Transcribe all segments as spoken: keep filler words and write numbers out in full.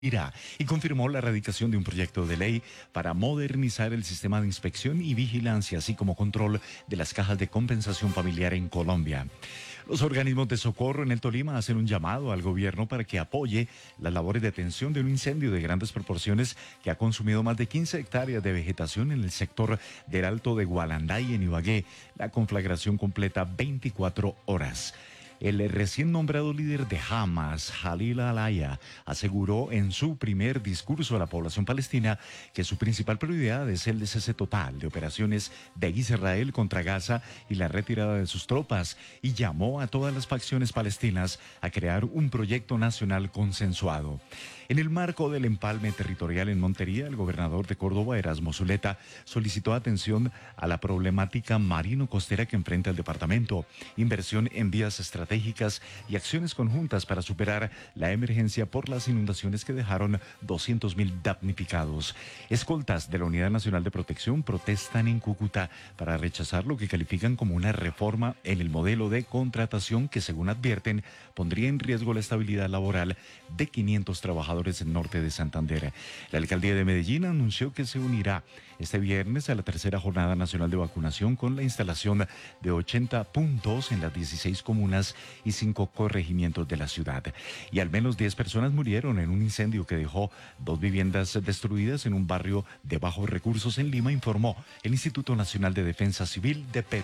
Irá y confirmó la erradicación de un proyecto de ley para modernizar el sistema de inspección y vigilancia, así como control de las cajas de compensación familiar en Colombia. Los organismos de socorro en el Tolima hacen un llamado al gobierno para que apoye las labores de atención de un incendio de grandes proporciones que ha consumido más de quince hectáreas de vegetación en el sector del Alto de Gualanday en Ibagué. La conflagración completa veinticuatro horas. El recién nombrado líder de Hamas, Jalil al-Aya, aseguró en su primer discurso a la población palestina que su principal prioridad es el cese total de operaciones de Israel contra Gaza y la retirada de sus tropas, y llamó a todas las facciones palestinas a crear un proyecto nacional consensuado. En el marco del empalme territorial en Montería, el gobernador de Córdoba, Erasmo Zuleta, solicitó atención a la problemática marino-costera que enfrenta el departamento, inversión en vías estratégicas y acciones conjuntas para superar la emergencia por las inundaciones que dejaron doscientos mil damnificados. Escoltas de la Unidad Nacional de Protección protestan en Cúcuta para rechazar lo que califican como una reforma en el modelo de contratación que, según advierten, pondría en riesgo la estabilidad laboral de quinientos trabajadores en norte de Santander. La alcaldía de Medellín anunció que se unirá este viernes a la tercera jornada nacional de vacunación con la instalación de ochenta puntos en las dieciséis comunas y cinco corregimientos de la ciudad. Y al menos diez personas murieron en un incendio que dejó dos viviendas destruidas en un barrio de bajos recursos en Lima, informó el Instituto Nacional de Defensa Civil de Perú.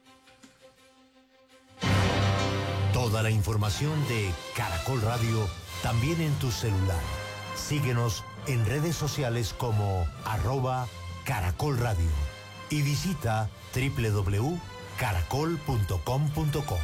Toda la información de Caracol Radio también en tu celular. Síguenos en redes sociales como arroba Caracol Radio y visita doble u doble u doble u punto caracol punto com punto co.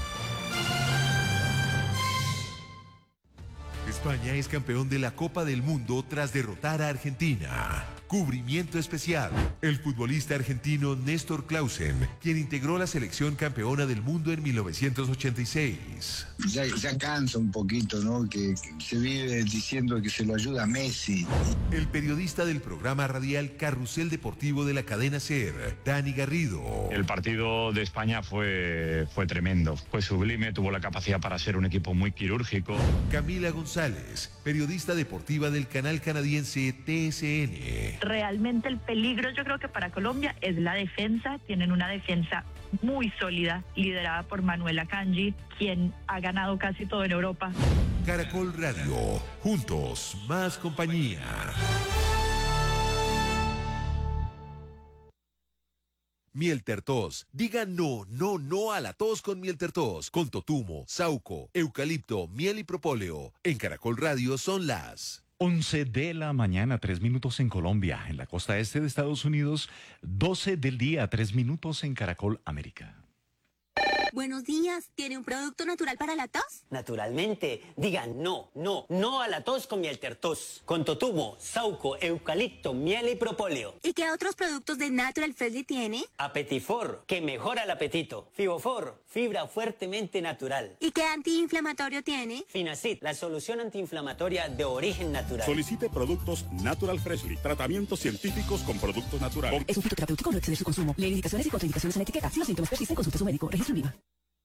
España es campeón de la Copa del Mundo tras derrotar a Argentina. Cubrimiento especial. El futbolista argentino Néstor Clausen, quien integró la selección campeona del mundo en mil novecientos ochenta y seis. Ya, ya cansa un poquito, ¿no? Que, que se vive diciendo que se lo ayuda a Messi. El periodista del programa radial Carrusel Deportivo de la cadena SER, Dani Garrido. El partido de España fue, fue tremendo, fue sublime, tuvo la capacidad para ser un equipo muy quirúrgico. Camila González, periodista deportiva del canal canadiense T S N. Realmente el peligro, yo creo que para Colombia es la defensa. Tienen una defensa muy sólida, liderada por Manuel Akanji, quien ha ganado casi todo en Europa. Caracol Radio, juntos, más compañía. Miel Tertos. Diga no, no, no a la tos con Miel Tertos. Con totumo, sauco, eucalipto, miel y propóleo. En Caracol Radio son las once de la mañana, tres minutos en Colombia. En la costa este de Estados Unidos, doce del día, tres minutos en Caracol América. Buenos días, ¿tiene un producto natural para la tos? Naturalmente, digan no, no, no a la tos con Miel Tertos. Con totumo, sauco, eucalipto, miel y propóleo. ¿Y qué otros productos de Natural Freshly tiene? Apetifor, que mejora el apetito. Fibofor, fibra fuertemente natural. ¿Y qué antiinflamatorio tiene? Finacid, la solución antiinflamatoria de origen natural. Solicite productos Natural Freshly, tratamientos científicos con productos naturales. Es un fitoterapéutico, no exceder su consumo. Lee indicaciones y contraindicaciones en etiqueta. Si los síntomas persisten, consulte a su médico. Registro en Viva.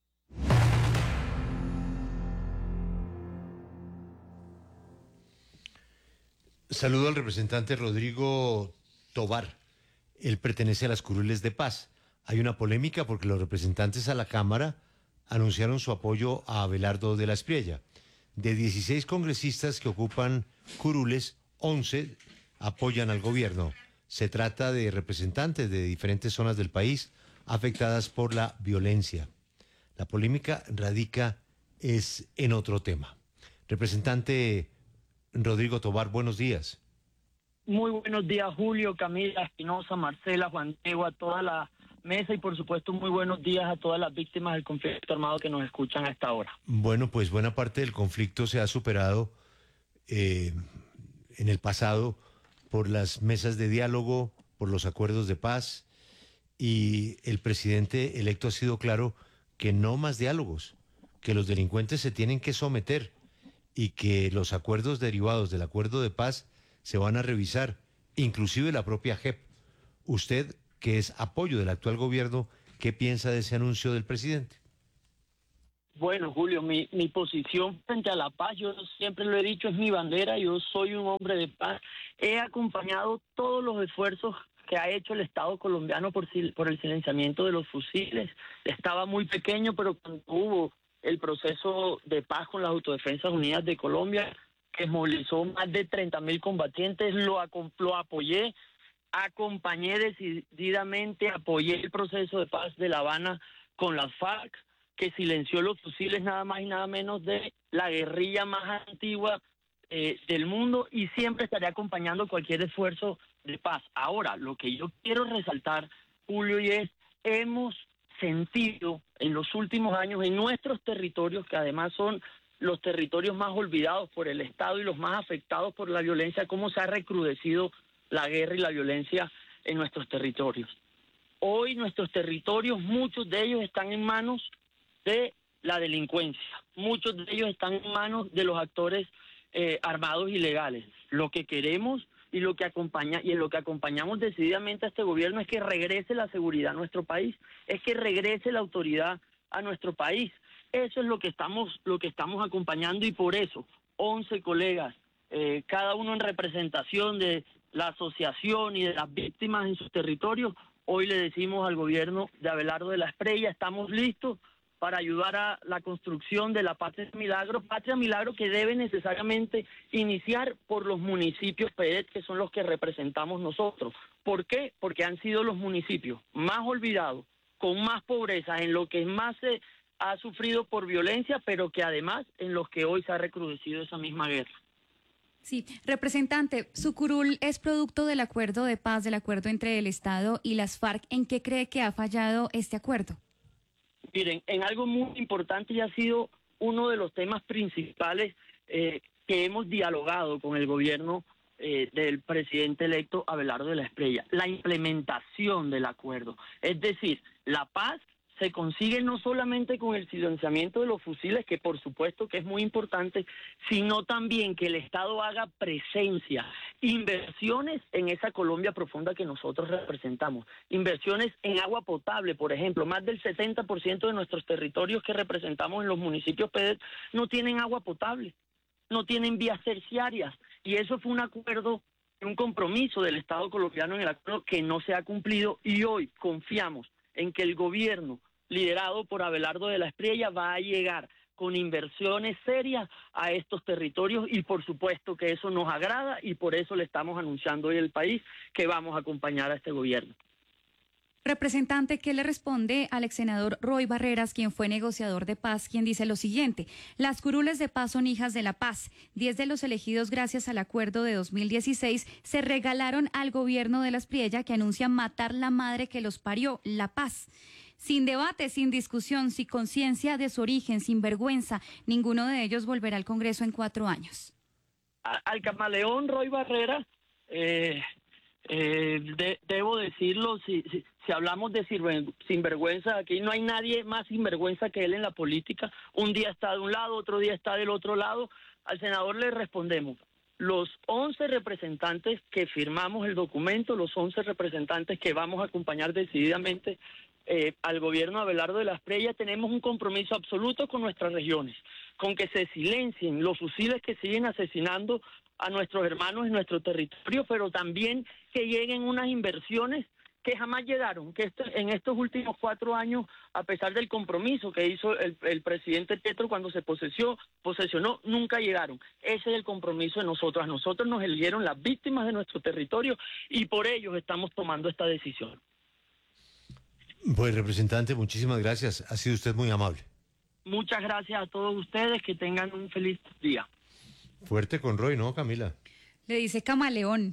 Saludo al representante Rodrigo Tobar. Él pertenece a las Curules de Paz. Hay una polémica porque los representantes a la Cámara anunciaron su apoyo a Abelardo de la Espriella. De dieciséis congresistas que ocupan curules, once apoyan al gobierno. Se trata de representantes de diferentes zonas del país afectadas por la violencia. La polémica radica es en otro tema. Representante Rodrigo Tobar, buenos días. Muy buenos días, Julio, Camila, Espinosa, Marcela, Juan Diego, a toda la mesa y por supuesto muy buenos días a todas las víctimas del conflicto armado que nos escuchan a esta hora. Bueno, pues buena parte del conflicto se ha superado eh, en el pasado por las mesas de diálogo, por los acuerdos de paz, y el presidente electo ha sido claro que no más diálogos, que los delincuentes se tienen que someter y que los acuerdos derivados del acuerdo de paz se van a revisar, inclusive la propia J E P. Usted, que es apoyo del actual gobierno, ¿qué piensa de ese anuncio del presidente? Bueno, Julio, mi, mi posición frente a la paz, yo siempre lo he dicho, es mi bandera, yo soy un hombre de paz. He acompañado todos los esfuerzos que ha hecho el Estado colombiano por, por el silenciamiento de los fusiles. Estaba muy pequeño, pero cuando hubo el proceso de paz con las Autodefensas Unidas de Colombia, que movilizó más de treinta mil combatientes, lo, lo apoyé, acompañé decididamente, apoyé el proceso de paz de La Habana con las FARC, que silenció los fusiles nada más y nada menos de la guerrilla más antigua eh, del mundo, y siempre estaré acompañando cualquier esfuerzo de paz. Ahora, lo que yo quiero resaltar, Julio, y es, hemos sentido en los últimos años en nuestros territorios, que además son los territorios más olvidados por el Estado y los más afectados por la violencia, cómo se ha recrudecido la guerra y la violencia en nuestros territorios. Hoy nuestros territorios, muchos de ellos están en manos de la delincuencia, muchos de ellos están en manos de los actores eh, armados ilegales. Lo que queremos y lo que acompaña y en lo que acompañamos decididamente a este gobierno es que regrese la seguridad a nuestro país, es que regrese la autoridad a nuestro país. Eso es lo que estamos lo que estamos acompañando, y por eso once colegas, eh, cada uno en representación de la asociación y de las víctimas en sus territorios, hoy le decimos al gobierno de Abelardo de la Espriella, estamos listos para ayudar a la construcción de la Patria Milagro, Patria Milagro que debe necesariamente iniciar por los municipios P E T, que son los que representamos nosotros. ¿Por qué? Porque han sido los municipios más olvidados, con más pobreza, en lo que más se ha sufrido por violencia, pero que además en los que hoy se ha recrudecido esa misma guerra. Sí, representante, su curul es producto del acuerdo de paz, del acuerdo entre el Estado y las FARC. ¿En qué cree que ha fallado este acuerdo? Miren, en algo muy importante, y ha sido uno de los temas principales eh, que hemos dialogado con el gobierno eh, del presidente electo Abelardo de la Espriella, la implementación del acuerdo. Es decir, la paz se consigue no solamente con el silenciamiento de los fusiles, que por supuesto que es muy importante, sino también que el Estado haga presencia, inversiones en esa Colombia profunda que nosotros representamos, inversiones en agua potable, por ejemplo. Más del setenta por ciento de nuestros territorios que representamos en los municipios P E T no tienen agua potable, no tienen vías terciarias, y eso fue un acuerdo, un compromiso del Estado colombiano en el acuerdo que no se ha cumplido, y hoy confiamos en que el gobierno liderado por Abelardo de la Espriella va a llegar con inversiones serias a estos territorios, y por supuesto que eso nos agrada, y por eso le estamos anunciando hoy al país que vamos a acompañar a este gobierno. Representante, ¿qué le responde al ex senador Roy Barreras, quien fue negociador de paz, quien dice lo siguiente: las curules de paz son hijas de la paz? Diez de los elegidos gracias al acuerdo de dos mil dieciséis se regalaron al gobierno de la Espriella, que anuncia matar la madre que los parió, la paz. Sin debate, sin discusión, sin conciencia de su origen, sin vergüenza, ninguno de ellos volverá al Congreso en cuatro años. Al camaleón Roy Barreras, eh, eh, de, debo decirlo, si, si, si hablamos de sinvergüenza, aquí no hay nadie más sinvergüenza que él en la política. Un día está de un lado, otro día está del otro lado. Al senador le respondemos: los once representantes que firmamos el documento, los once representantes que vamos a acompañar decididamente Eh, al gobierno de Abelardo de la Espriella, tenemos un compromiso absoluto con nuestras regiones, con que se silencien los fusiles que siguen asesinando a nuestros hermanos en nuestro territorio, pero también que lleguen unas inversiones que jamás llegaron, que este, en estos últimos cuatro años, a pesar del compromiso que hizo el, el presidente Petro cuando se posesionó, posesionó, nunca llegaron. Ese es el compromiso de nosotros. A nosotros nos eligieron las víctimas de nuestro territorio, y por ellos estamos tomando esta decisión. Pues, representante, muchísimas gracias. Ha sido usted muy amable. Muchas gracias a todos ustedes. Que tengan un feliz día. Fuerte con Roy, ¿no, Camila? Le dice camaleón,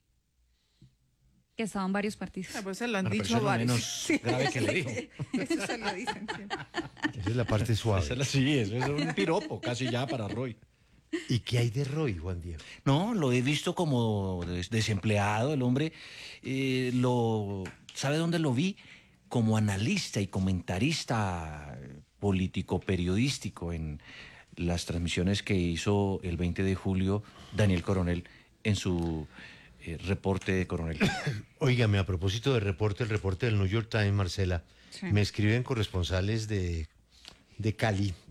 que estaba en varios partidos. Ah, pues se lo han Bueno, dicho pero eso varios. es lo menos grave que le dijo. Eso se lo dicen siempre. Esa es la parte suave. Esa es la- sí, eso es un piropo casi ya para Roy. ¿Y qué hay de Roy, Juan Diego? No, lo he visto como des- desempleado, el hombre. Eh, lo, ¿sabe dónde lo vi? Como analista y comentarista político, periodístico, en las transmisiones que hizo el veinte de julio Daniel Coronel en su eh, reporte de Coronel. Óigame, a propósito del reporte, el reporte del New York Times, Marcela, Sí. me escriben corresponsales de, de Cali,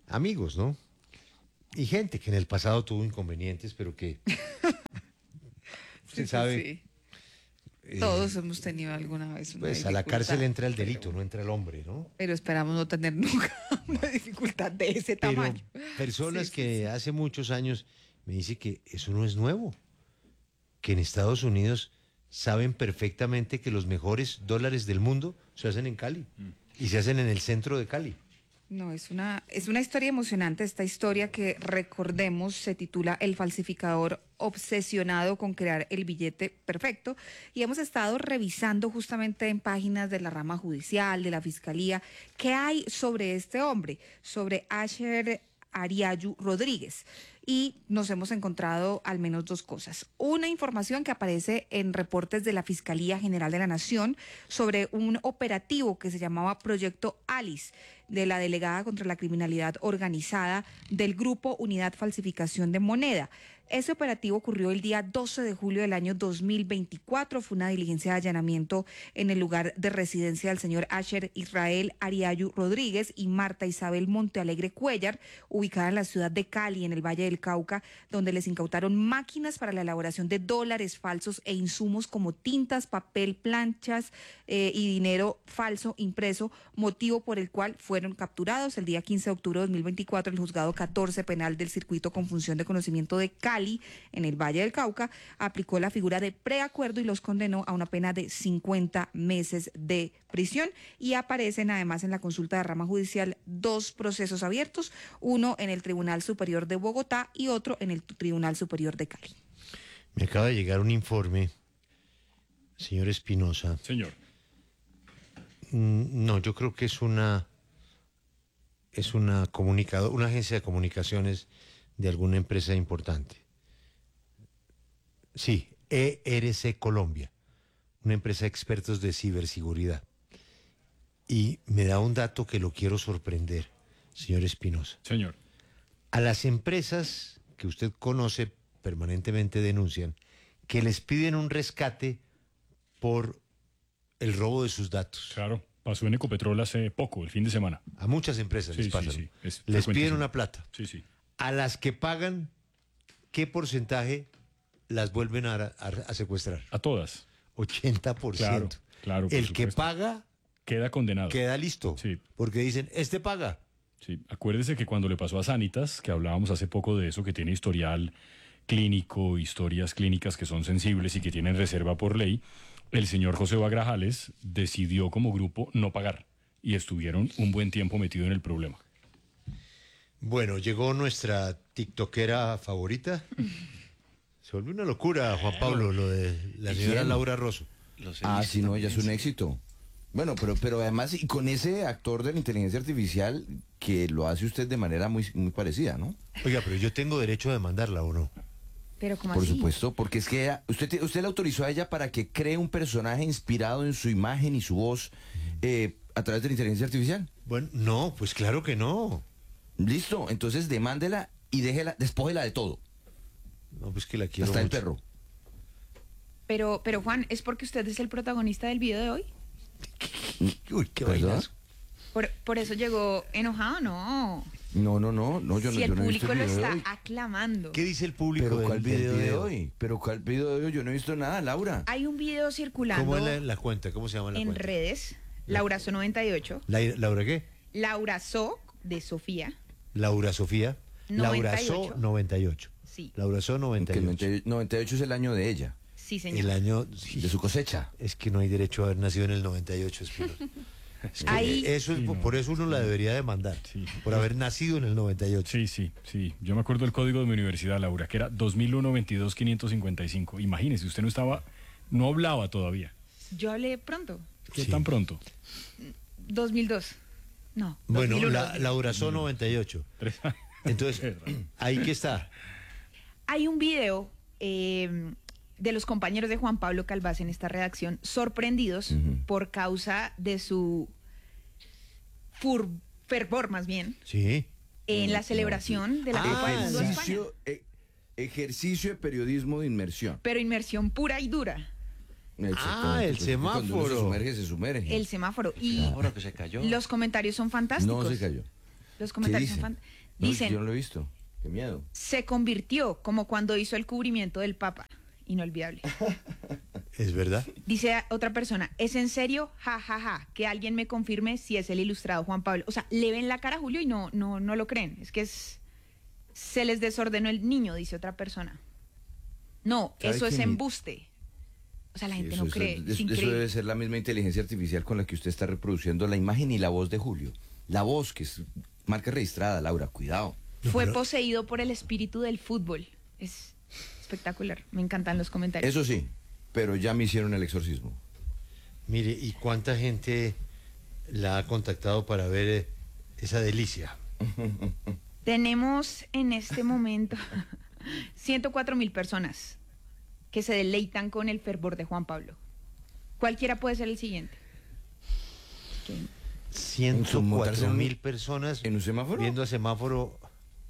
amigos, ¿no? Y gente que en el pasado tuvo inconvenientes, pero que usted Sí, sabe. sí. eh, Todos hemos tenido alguna vez una Pues a la dificultad, cárcel entra el delito, no entra el hombre, ¿no? pero esperamos no tener nunca una dificultad de ese Pero tamaño. personas Sí, sí, que sí. hace muchos años me dicen que eso no es nuevo, que en Estados Unidos saben perfectamente que los mejores dólares del mundo se hacen en Cali y se hacen en el centro de Cali. No, es una, es una historia emocionante. Esta historia que, recordemos, se titula El falsificador obsesionado con crear el billete perfecto. Y hemos estado revisando justamente en páginas de la rama judicial, de la fiscalía, qué hay sobre este hombre, sobre Asher Ariayu Rodríguez. Y nos hemos encontrado al menos dos cosas. Una información que aparece en reportes de la Fiscalía General de la Nación sobre un operativo que se llamaba Proyecto Alice, de la delegada contra la criminalidad organizada del Grupo Unidad Falsificación de Moneda. Ese operativo ocurrió el día doce de julio del año dos mil veinticuatro. Fue una diligencia de allanamiento en el lugar de residencia del señor Asher Israel Ariayu Rodríguez y Marta Isabel Montealegre Cuellar, ubicada en la ciudad de Cali, en el Valle del Cauca, donde les incautaron máquinas para la elaboración de dólares falsos e insumos como tintas, papel, planchas eh, y dinero falso impreso, motivo por el cual fueron capturados. El día quince de octubre de dos mil veinticuatro, el juzgado catorce penal del circuito con función de conocimiento de Cali, en el Valle del Cauca, aplicó la figura de preacuerdo y los condenó a una pena de cincuenta meses de prisión. Y aparecen además en la consulta de rama judicial dos procesos abiertos, uno en el Tribunal Superior de Bogotá y otro en el Tribunal Superior de Cali. Me acaba de llegar un informe, señor Espinosa. Señor. Mm, No, yo creo que es una es una comunicado, una agencia de comunicaciones de alguna empresa importante. Sí, E R C Colombia, una empresa de expertos de ciberseguridad. Y me da un dato que lo quiero sorprender, señor Espinosa. Señor. A las empresas que usted conoce permanentemente denuncian que les piden un rescate por el robo de sus datos. Claro, pasó en Ecopetrol hace poco, el fin de semana. A muchas empresas Sí, les pasa. sí, ¿no? sí, es Les piden frecuentísimo. una plata. Sí, sí. A las que pagan, ¿qué porcentaje las vuelven a, a- a secuestrar? A todas. ochenta por ciento. Claro, claro. por El que supuesto. paga queda condenado. queda listo. Sí. Porque dicen, este paga. Sí, acuérdese que cuando le pasó a Sanitas, que hablábamos hace poco de eso, que tiene historial clínico, historias clínicas que son sensibles y que tienen reserva por ley, el señor José Bagrajales decidió como grupo no pagar y estuvieron un buen tiempo metidos en el problema. Bueno, llegó nuestra tiktokera favorita. Se volvió una locura, Juan Pablo, lo de la señora ¿Quién? Laura Rosso. Ah, sí, no, ella es un éxito. Bueno, pero, pero además, y con ese actor de la inteligencia artificial que lo hace usted de manera muy, muy parecida, ¿no? Oiga, pero yo tengo derecho a demandarla, ¿o no? Pero ¿cómo Por así? supuesto, porque es que ella- usted, te- usted le autorizó a ella para que cree un personaje inspirado en su imagen y su voz eh, a través de la inteligencia artificial. Bueno, no, pues claro que no. Listo, entonces demándela y déjela, despójela de todo. No, pues que la quiero Hasta el mucho. perro. Pero, pero Juan, ¿es porque usted es el protagonista del video de hoy? Uy, qué ¿Verdad? vainas. Por, por eso llegó enojado, no. No, no, no, no, yo no, Si el yo no he visto público el lo video de está hoy. aclamando. ¿Qué dice el público Pero del, ¿cuál del video de video? hoy? Pero ¿cuál video de hoy? Yo no he visto nada, Laura. Hay un video circulando ¿Cómo es la, la cuenta? ¿Cómo se llama la en cuenta? redes. Laura So noventa y ocho. La- ¿Laura qué? Laura So de Sofía. Laura Sofía. Laura So noventa y ocho. noventa y ocho. Sí. Laura So noventa y Que ocho. el noventa y ocho es el año de ella, Sí, señor. El año sí, de su cosecha. es que no hay derecho a haber nacido en el noventa y ocho, Espinosa. Es que Ahí- eso es, Sí, no. por eso uno la debería demandar. Sí. Por haber nacido en el noventa y ocho. Sí, sí, sí. Yo me acuerdo del código de mi universidad, Laura, que era dos mil uno veintidós quinientos cincuenta y cinco. Imagínese, usted no estaba, no hablaba todavía. Yo hablé pronto. ¿Qué Sí. tan pronto? dos mil dos. No. Bueno, dos mil uno, la, dos mil. Laura So noventa y ocho. Tres años. Entonces, ahí que está. Hay un video eh, de los compañeros de Juan Pablo Calvás en esta redacción sorprendidos Ujú. por causa de su fur- fervor, más bien, Sí. en la celebración de la Ah, Copa del Mundo de España. Ejercicio, eh, ejercicio de periodismo de inmersión. Pero inmersión pura y dura. Exactamente, el pues, que Cuando uno semáforo. se sumerge, se sumerge. El semáforo. Y Ahora que se cayó. los comentarios son fantásticos. No se cayó. Los comentarios son dice? fantásticos. No, Dicen, yo no lo he visto. Qué miedo. se convirtió como cuando hizo el cubrimiento del Papa. Inolvidable. ¿Es verdad? Dice otra persona, ¿es en serio? Ja, ja, ja. Que alguien me confirme si es el ilustrado Juan Pablo. O sea, le ven la cara a Julio y no, no, no lo creen. Es que es, se les desordenó el niño, dice otra persona. No, eso es quién? embuste. O sea, la gente Eso, no cree. eso, Es eso increíble. debe ser la misma inteligencia artificial con la que usted está reproduciendo la imagen y la voz de Julio. La voz, que es marca registrada, Laura, cuidado. Fue poseído por el espíritu del fútbol. Es espectacular. Me encantan los comentarios. Eso sí, pero ya me hicieron el exorcismo. Mire, ¿y cuánta gente la ha contactado para ver eh, esa delicia? Tenemos en este momento ciento cuatro mil personas que se deleitan con el fervor de Juan Pablo. Cualquiera puede ser el siguiente. ciento cuatro mil personas en un semáforo viendo el semáforo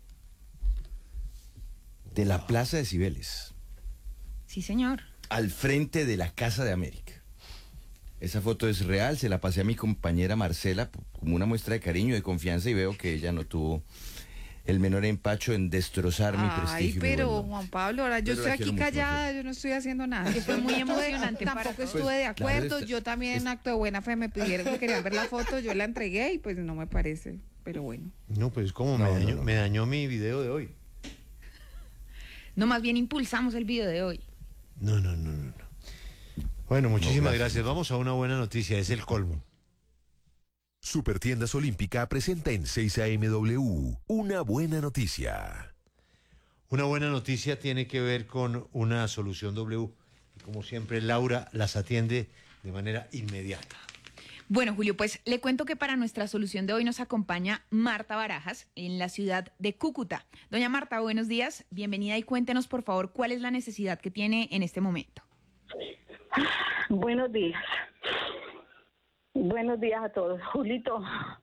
de la Plaza de Cibeles, Sí, señor. al frente de la Casa de América. Esa foto es real, se la pasé a mi compañera Marcela como una muestra de cariño y de confianza y veo que ella no tuvo el menor empacho en destrozar mi Ay, prestigio. y mi pero buen nombre. Juan Pablo, ahora yo Pero estoy la aquí quiero mucho, callada, yo no estoy haciendo nada. Que fue muy emocionante para Tampoco todos. estuve de Pues, claro, acuerdo, esta- yo también en acto de buena fe me pidieron que querían ver la foto, yo la entregué y pues no me parece, pero bueno. No, pues como me, No, no, dañó, no. me dañó mi video de hoy. No, más bien impulsamos el video de hoy. No, no, no, no. no. Bueno, muchísimas gracias. gracias. Vamos a una buena noticia, es el colmo. Supertiendas Olímpica presenta en seis A M W una buena noticia. Una buena noticia tiene que ver con una solución W. Y como siempre, Laura las atiende de manera inmediata. Bueno, Julio, pues le cuento que para nuestra solución de hoy nos acompaña Marta Barajas en la ciudad de Cúcuta. Doña Marta, buenos días, bienvenida y cuéntenos por favor cuál es la necesidad que tiene en este momento. Buenos días. Buenos días a todos. Julito,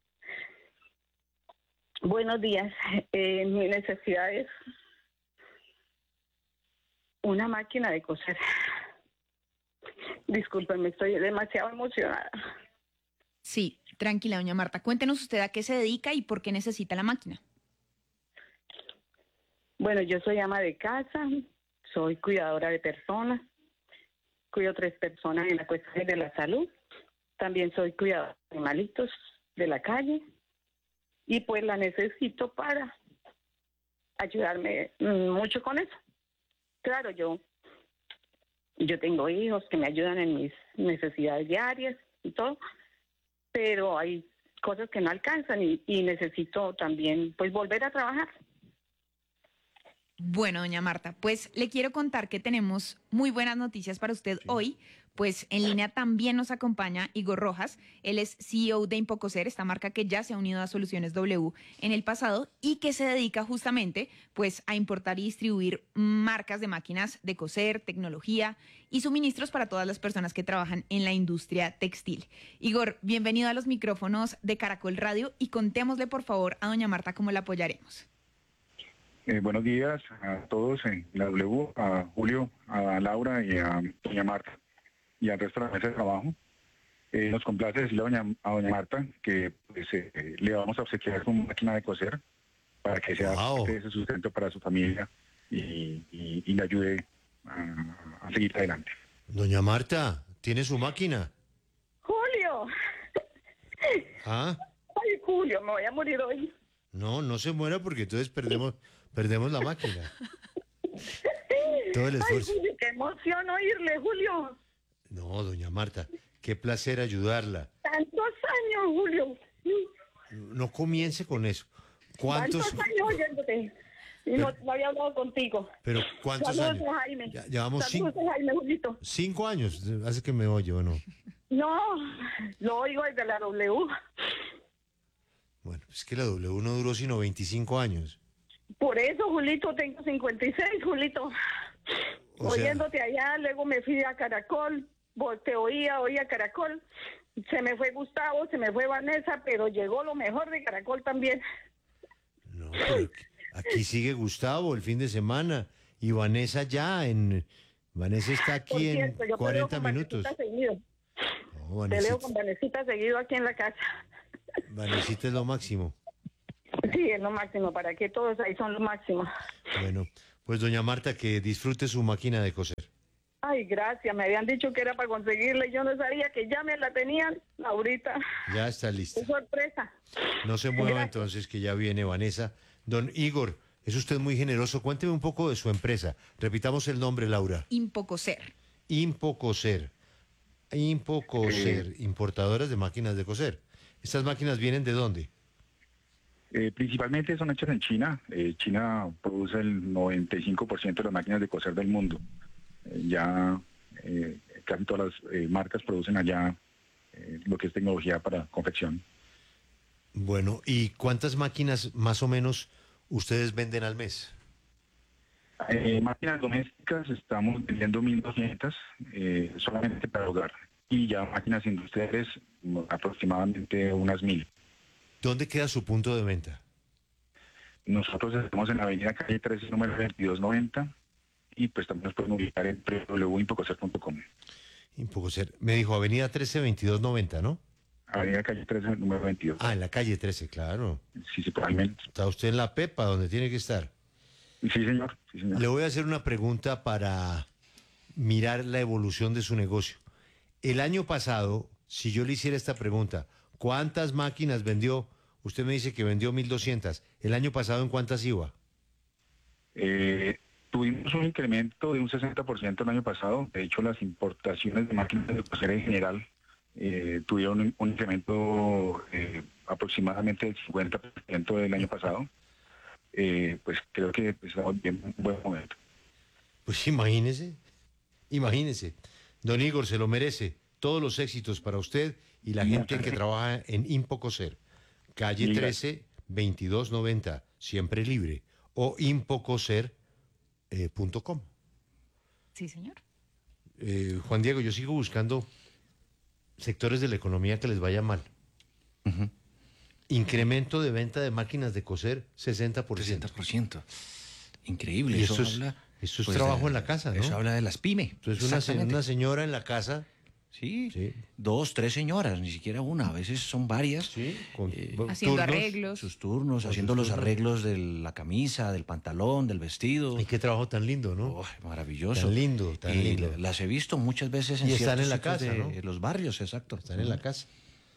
buenos días. Eh, mi necesidad es una máquina de coser. Discúlpenme, estoy demasiado emocionada. Sí, tranquila, doña Marta. Cuéntenos usted a qué se dedica y por qué necesita la máquina. Bueno, yo soy ama de casa, soy cuidadora de personas, cuido tres personas en la cuestión de la salud. También soy cuidadora de animalitos de la calle y pues la necesito para ayudarme mm, mucho con eso. Claro, yo, yo tengo hijos que me ayudan en mis necesidades diarias y todo, pero hay cosas que no alcanzan y, y necesito también pues volver a trabajar. Bueno, doña Marta, pues le quiero contar que tenemos muy buenas noticias para usted hoy, pues en línea también nos acompaña Igor Rojas, él es C E O de Impocoser, esta marca que ya se ha unido a Soluciones W en el pasado y que se dedica justamente pues a importar y distribuir marcas de máquinas de coser, tecnología y suministros para todas las personas que trabajan en la industria textil. Igor, bienvenido a los micrófonos de Caracol Radio y contémosle por favor a doña Marta cómo la apoyaremos. Eh, buenos días a todos en la W, a Julio, a Laura y a doña Marta y al resto de la mesa de trabajo. Eh, nos complace decirle a doña, a doña Marta que pues, eh, le vamos a obsequiar una máquina de coser para que sea Wow. ese sustento para su familia y, y, y le ayude a, a seguir adelante. Doña Marta, ¿tiene su máquina? Julio, ¿Ah? ay Julio, me voy a morir hoy. No, no se muera porque entonces perdemos, perdemos la máquina. Todo el Ay esfuerzo. Julio, qué emoción oírle, Julio. No, doña Marta, qué placer ayudarla. Tantos años, Julio. No comience con eso. ¿Cuántos? Tantos años oyéndote. Y no, no había hablado contigo. Pero ¿cuántos Saludos años? a Jaime. Ya- llevamos Saludos cinco, a Jaime, Julito. cinco años. Hace que me oye, ¿o no? No, lo oigo desde la W. Bueno, es que la W no duró sino veinticinco años. Por eso, Julito, tengo cincuenta y seis, Julito. O sea- Oyéndote allá, luego me fui a Caracol, vo- te oía, oía Caracol. Se me fue Gustavo, se me fue Vanessa, pero llegó lo mejor de Caracol también. No, pero aquí sigue Gustavo el fin de semana y Vanessa ya en... Vanessa está Por aquí en cierto, yo peleo cuarenta con minutos. Vanesita seguido. No, Peleo Vanesita, con Vanesita seguido aquí en la casa. Vanesita es lo máximo. Sí, es lo máximo, para que todos ahí son lo máximo. Bueno, pues doña Marta, que disfrute su máquina de coser. Ay, gracias, me habían dicho que era para conseguirla y yo no sabía que ya me la tenían ahorita. Ya está lista. Qué sorpresa. No se mueva Gracias. entonces, que ya viene Vanessa. Don Igor, es usted muy generoso. Cuénteme un poco de su empresa. Repitamos el nombre, Laura. Impocoser. Impocoser. Impocoser, Eh. importadoras de máquinas de coser. ¿Estas máquinas vienen de dónde? Eh, principalmente son hechas en China. Eh, China produce el noventa y cinco por ciento de las máquinas de coser del mundo. Eh, ya eh, casi todas las eh, marcas producen allá eh, lo que es tecnología para confección. Bueno, ¿y cuántas máquinas más o menos ustedes venden al mes? Eh, máquinas domésticas estamos vendiendo mil doscientas eh, solamente para hogar. Y ya máquinas industriales mm, aproximadamente unas mil. ¿Dónde queda su punto de venta? Nosotros estamos en la avenida Calle trece, número veintidós noventa. Y pues también nos pueden ubicar en w w w punto impocoser punto com. Impocoser. Me dijo Avenida trece, veintidós noventa, ¿no? Avenida Calle trece, número veintidós. Ah, en la calle trece, claro. Sí, sí, probablemente. Está usted en la Pepa, donde tiene que estar. Sí, señor. Sí, señor. Le voy a hacer una pregunta para mirar la evolución de su negocio. El año pasado, si yo le hiciera esta pregunta, ¿cuántas máquinas vendió? Usted me dice que vendió mil doscientas. ¿El año pasado en cuántas iba? Eh, tuvimos un incremento de un sesenta por ciento el año pasado. De hecho, las importaciones de máquinas de coser en general eh, tuvieron un, un incremento eh, aproximadamente del cincuenta por ciento del año pasado. Eh, pues creo que pues, estamos bien en un buen momento. Pues imagínese, imagínese. Don Igor, se lo merece. Todos los éxitos para usted y la gente que trabaja en Impocoser. Calle Mil trece, veintidós noventa, siempre libre. O impocoser punto com. Sí, señor. Eh, Juan Diego, yo sigo buscando sectores de la economía que les vaya mal. Incremento de venta de máquinas de coser, sesenta por ciento. sesenta por ciento. Increíble. Y eso eso es, habla, eso es pues, trabajo de- en la casa, ¿no? Eso habla de las pymes. Entonces una, se- Exactamente. una señora en la casa. Sí, dos, tres señoras, ni siquiera una, a veces son varias. con eh, Haciendo arreglos. Sus turnos, Con haciendo sus los turnos. arreglos de la camisa, del pantalón, del vestido. Y qué trabajo tan lindo, ¿no? Oh, maravilloso. Tan lindo, tan Y lindo. Las he visto muchas veces en Y están ciertos en la sitios casa, de ¿no? los barrios, exacto. Están en la casa.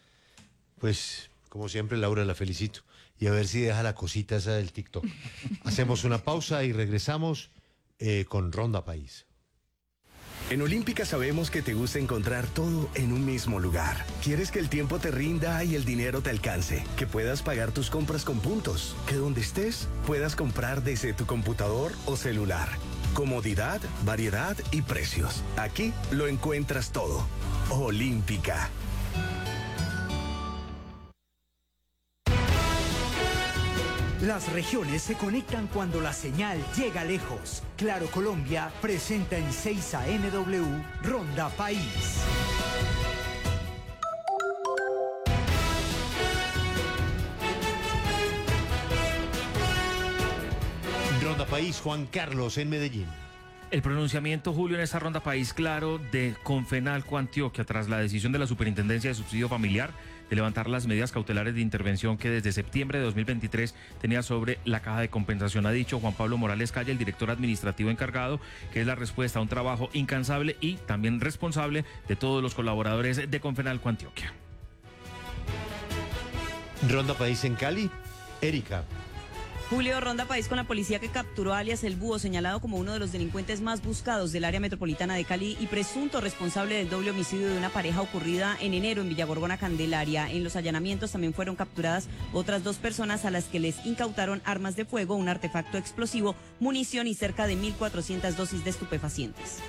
Pues, como siempre, Laura, la felicito. Y a ver si deja la cosita esa del TikTok. Hacemos una pausa y regresamos eh, con Ronda País. En Olímpica sabemos que te gusta encontrar todo en un mismo lugar. Quieres que el tiempo te rinda y el dinero te alcance, que puedas pagar tus compras con puntos, que donde estés puedas comprar desde tu computador o celular. Comodidad, variedad y precios. Aquí lo encuentras todo. Olímpica. Las regiones se conectan cuando la señal llega lejos. Claro Colombia presenta en seis A M W Ronda País. Ronda País, Juan Carlos en Medellín. El pronunciamiento, Julio, en esta ronda país claro de Confenalco Antioquia tras la decisión de la Superintendencia de Subsidio Familiar de levantar las medidas cautelares de intervención que desde septiembre de dos mil veintitrés tenía sobre la caja de compensación. Ha dicho Juan Pablo Morales Calle, el director administrativo encargado, que es la respuesta a un trabajo incansable y también responsable de todos los colaboradores de Confenalco Antioquia. Ronda País en Cali, Erika. Julio, ronda país con la policía que capturó a alias El Búho, señalado como uno de los delincuentes más buscados del área metropolitana de Cali y presunto responsable del doble homicidio de una pareja ocurrida en enero en Villa Gorgona, Candelaria. En los allanamientos también fueron capturadas otras dos personas a las que les incautaron armas de fuego, un artefacto explosivo, munición y cerca de mil cuatrocientas dosis de estupefacientes.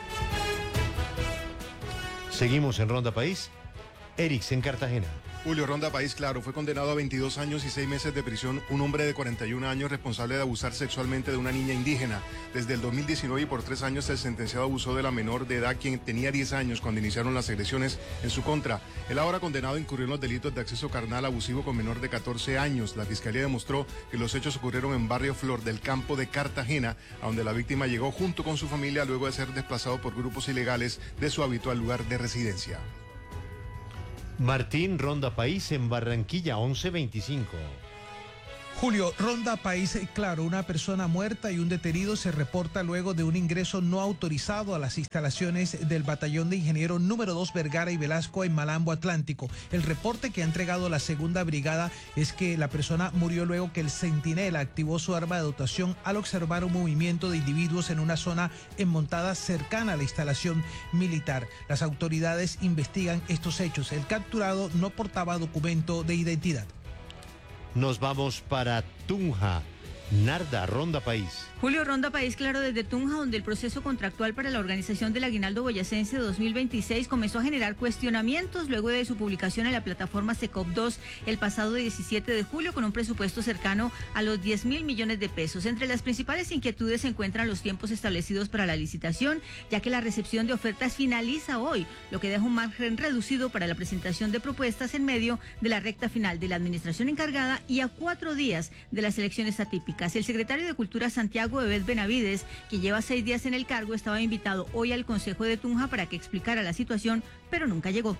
Seguimos en Ronda País, Erix en Cartagena. Julio, Ronda País, claro, fue condenado a veintidós años y seis meses de prisión un hombre de cuarenta y un años responsable de abusar sexualmente de una niña indígena. Desde el dos mil diecinueve y por tres años el sentenciado abusó de la menor de edad, quien tenía diez años cuando iniciaron las agresiones en su contra. El ahora condenado incurrió en los delitos de acceso carnal abusivo con menor de catorce años. La fiscalía demostró que los hechos ocurrieron en barrio Flor del Campo de Cartagena, a donde la víctima llegó junto con su familia luego de ser desplazado por grupos ilegales de su habitual lugar de residencia. Martín, Ronda País en Barranquilla, once veinticinco. Julio, Ronda País Claro, una persona muerta y un detenido se reporta luego de un ingreso no autorizado a las instalaciones del Batallón de Ingeniero número dos Vergara y Velasco en Malambo Atlántico. El reporte que ha entregado la segunda brigada es que la persona murió luego que el centinela activó su arma de dotación al observar un movimiento de individuos en una zona enmontada cercana a la instalación militar. Las autoridades investigan estos hechos. El capturado no portaba documento de identidad. Nos vamos para Tunja. Narda, Ronda País. Julio, Ronda País Claro desde Tunja, donde el proceso contractual para la organización del Aguinaldo Boyacense dos mil veintiséis comenzó a generar cuestionamientos luego de su publicación en la plataforma SECOP dos el pasado diecisiete de julio con un presupuesto cercano a los diez mil millones de pesos. Entre las principales inquietudes se encuentran los tiempos establecidos para la licitación, ya que la recepción de ofertas finaliza hoy, lo que deja un margen reducido para la presentación de propuestas en medio de la recta final de la administración encargada y a cuatro días de las elecciones atípicas. El secretario de Cultura Santiago Ebed Benavides, que lleva seis días en el cargo, estaba invitado hoy al Consejo de Tunja para que explicara la situación, pero nunca llegó.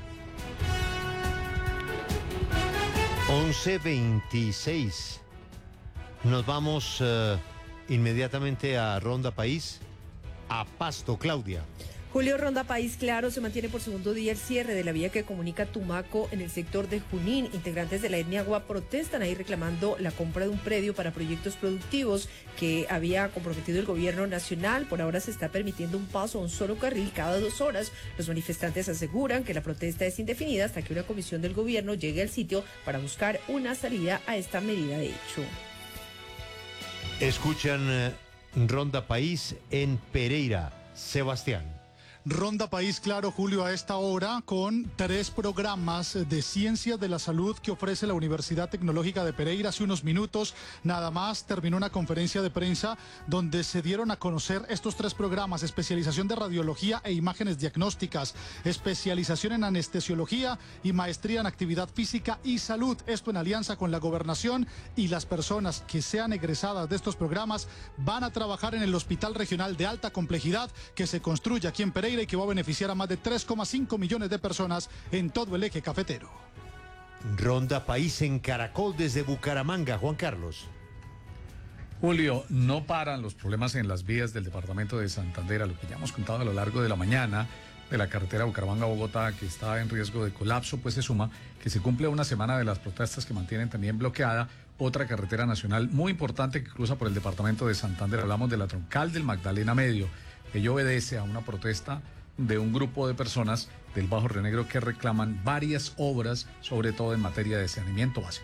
once veintiséis. Nos vamos uh, inmediatamente a Ronda País, a Pasto, Claudia. Julio, Ronda País Claro, se mantiene por segundo día el cierre de la vía que comunica Tumaco en el sector de Junín. Integrantes de la etnia Agua protestan ahí reclamando la compra de un predio para proyectos productivos que había comprometido el gobierno nacional. Por ahora se está permitiendo un paso a un solo carril cada dos horas. Los manifestantes aseguran que la protesta es indefinida hasta que una comisión del gobierno llegue al sitio para buscar una salida a esta medida de hecho. Escuchan eh, Ronda País en Pereira, Sebastián. Ronda País Claro, Julio, a esta hora con tres programas de ciencias de la salud que ofrece la Universidad Tecnológica de Pereira. Hace unos minutos nada más terminó una conferencia de prensa donde se dieron a conocer estos tres programas: especialización de radiología e imágenes diagnósticas, especialización en anestesiología y maestría en actividad física y salud. Esto en alianza con la gobernación, y las personas que sean egresadas de estos programas van a trabajar en el Hospital Regional de Alta Complejidad que se construye aquí en Pereira y que va a beneficiar a más de tres coma cinco millones de personas en todo el eje cafetero. Ronda País en Caracol desde Bucaramanga, Juan Carlos. Julio, no paran los problemas en las vías del departamento de Santander, a lo que ya hemos contado a lo largo de la mañana, de la carretera Bucaramanga-Bogotá, que está en riesgo de colapso. Pues se suma que se cumple una semana de las protestas que mantienen también bloqueada otra carretera nacional muy importante que cruza por el departamento de Santander. Hablamos de la troncal del Magdalena Medio. Ello obedece a una protesta de un grupo de personas del Bajo Río Negro que reclaman varias obras, sobre todo en materia de saneamiento básico.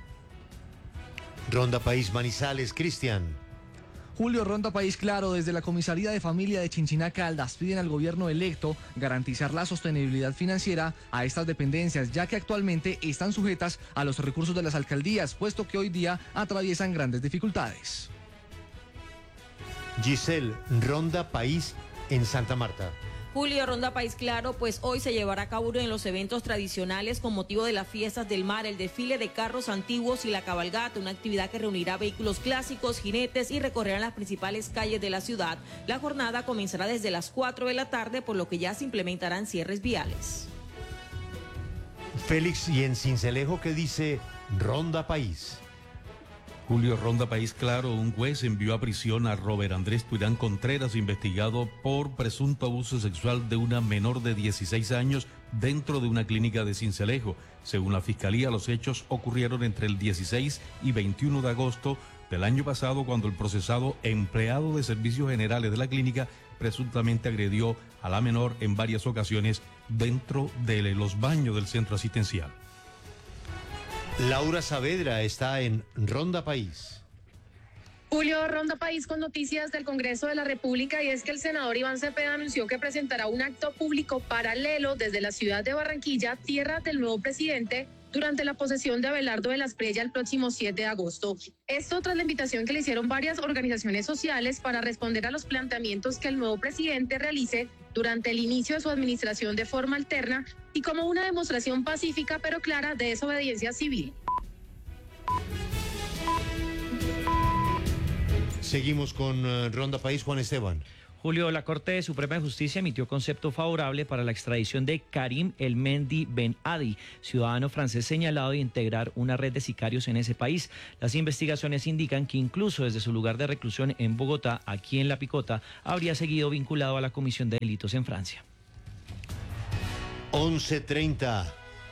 Ronda País Manizales, Cristian. Julio, Ronda País Claro, desde la Comisaría de Familia de Chinchiná Caldas piden al gobierno electo garantizar la sostenibilidad financiera a estas dependencias, ya que actualmente están sujetas a los recursos de las alcaldías, puesto que hoy día atraviesan grandes dificultades. Giselle, Ronda País en Santa Marta. Julio, Ronda País Claro, pues hoy se llevará a cabo uno de los eventos tradicionales con motivo de las fiestas del mar, el desfile de carros antiguos y la cabalgata, una actividad que reunirá vehículos clásicos, jinetes y recorrerán las principales calles de la ciudad. La jornada comenzará desde las cuatro de la tarde, por lo que ya se implementarán cierres viales. Félix, y en Cincelejo, ¿qué dice Ronda País? Julio, Ronda País Claro, un juez envió a prisión a Robert Andrés Tuirán Contreras, investigado por presunto abuso sexual de una menor de dieciséis años dentro de una clínica de Cincelejo. Según la fiscalía, los hechos ocurrieron entre el dieciséis y veintiuno de agosto del año pasado, cuando el procesado, empleado de servicios generales de la clínica, presuntamente agredió a la menor en varias ocasiones dentro de los baños del centro asistencial. Laura Saavedra está en Ronda País. Julio, Ronda País con noticias del Congreso de la República, y es que el senador Iván Cepeda anunció que presentará un acto público paralelo desde la ciudad de Barranquilla, tierra del nuevo presidente, durante la posesión de Abelardo de la Espriella el próximo siete de agosto. Esto tras la invitación que le hicieron varias organizaciones sociales para responder a los planteamientos que el nuevo presidente realice durante el inicio de su administración de forma alterna y como una demostración pacífica pero clara de desobediencia civil. Seguimos con uh, Ronda País, Juan Esteban. Julio, la Corte Suprema de Justicia emitió concepto favorable para la extradición de Karim El Mendy Ben Adi, ciudadano francés señalado de integrar una red de sicarios en ese país. Las investigaciones indican que incluso desde su lugar de reclusión en Bogotá, aquí en La Picota, habría seguido vinculado a la comisión de delitos en Francia. once treinta.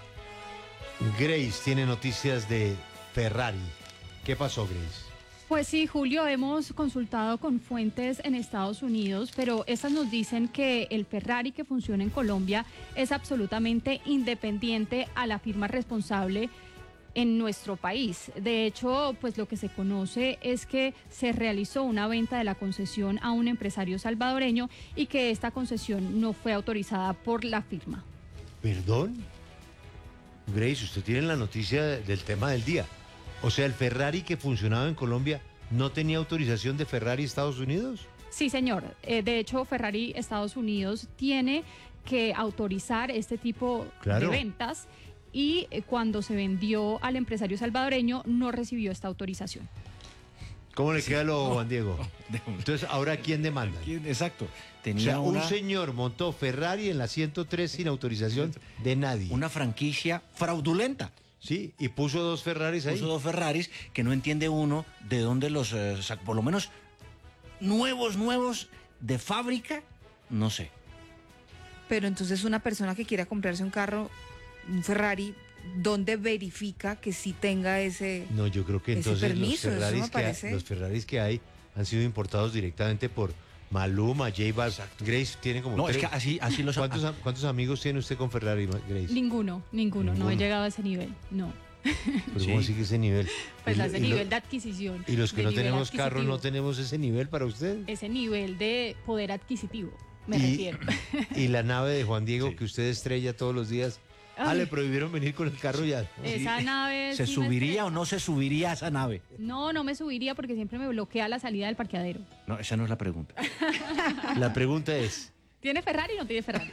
Grace tiene noticias de Ferrari. ¿Qué pasó, Grace? Pues sí, Julio, hemos consultado con fuentes en Estados Unidos, pero estas nos dicen que el Ferrari que funciona en Colombia es absolutamente independiente a la firma responsable en nuestro país. De hecho, pues lo que se conoce es que se realizó una venta de la concesión a un empresario salvadoreño y que esta concesión no fue autorizada por la firma. ¿Perdón? Grace, usted tiene la noticia del tema del día. O sea, el Ferrari que funcionaba en Colombia no tenía autorización de Ferrari Estados Unidos. Sí, señor. Eh, de hecho, Ferrari Estados Unidos tiene que autorizar este tipo Claro. de ventas y eh, cuando se vendió al empresario salvadoreño no recibió esta autorización. ¿Cómo le queda lo, Juan Diego? Entonces, ¿ahora quién demanda? Exacto. Tenía o sea, una- un señor montó Ferrari en la ciento tres sin autorización de nadie. Una franquicia fraudulenta. Sí, y puso dos Ferraris ahí. Puso dos Ferraris que no entiende uno de dónde los, eh, sac- por lo menos nuevos, nuevos de fábrica, no sé. Pero entonces una persona que quiera comprarse un carro, un Ferrari, ¿dónde verifica que sí tenga ese No, yo creo que ese entonces permiso? los, Eso Ferraris me que hay, parece- los Ferraris que hay han sido importados directamente por Maluma, J Balvin. Grace tiene como No, es tres- que así- así los- ¿Cuántos, am- ¿Cuántos amigos tiene usted con Ferrari, Grace? Ninguno, ninguno, no he Ninguno. llegado a ese nivel, no. Pero ¿cómo así que ese nivel? Pues Y a lo- ese y lo- nivel de adquisición. Y los que de no nivel tenemos carro, ¿no adquisitivo. tenemos ese nivel para usted? Ese nivel de poder adquisitivo, me Y- refiero. Y la nave de Juan Diego que usted estrella todos los días. Ah, Ay. le prohibieron venir con el carro ya. Esa nave ¿Se sí me subiría estresa. o no se subiría a esa nave? No, no me subiría porque siempre me bloquea la salida del parqueadero. No, esa no es la pregunta. La pregunta es, ¿Tiene Ferrari o no tiene Ferrari?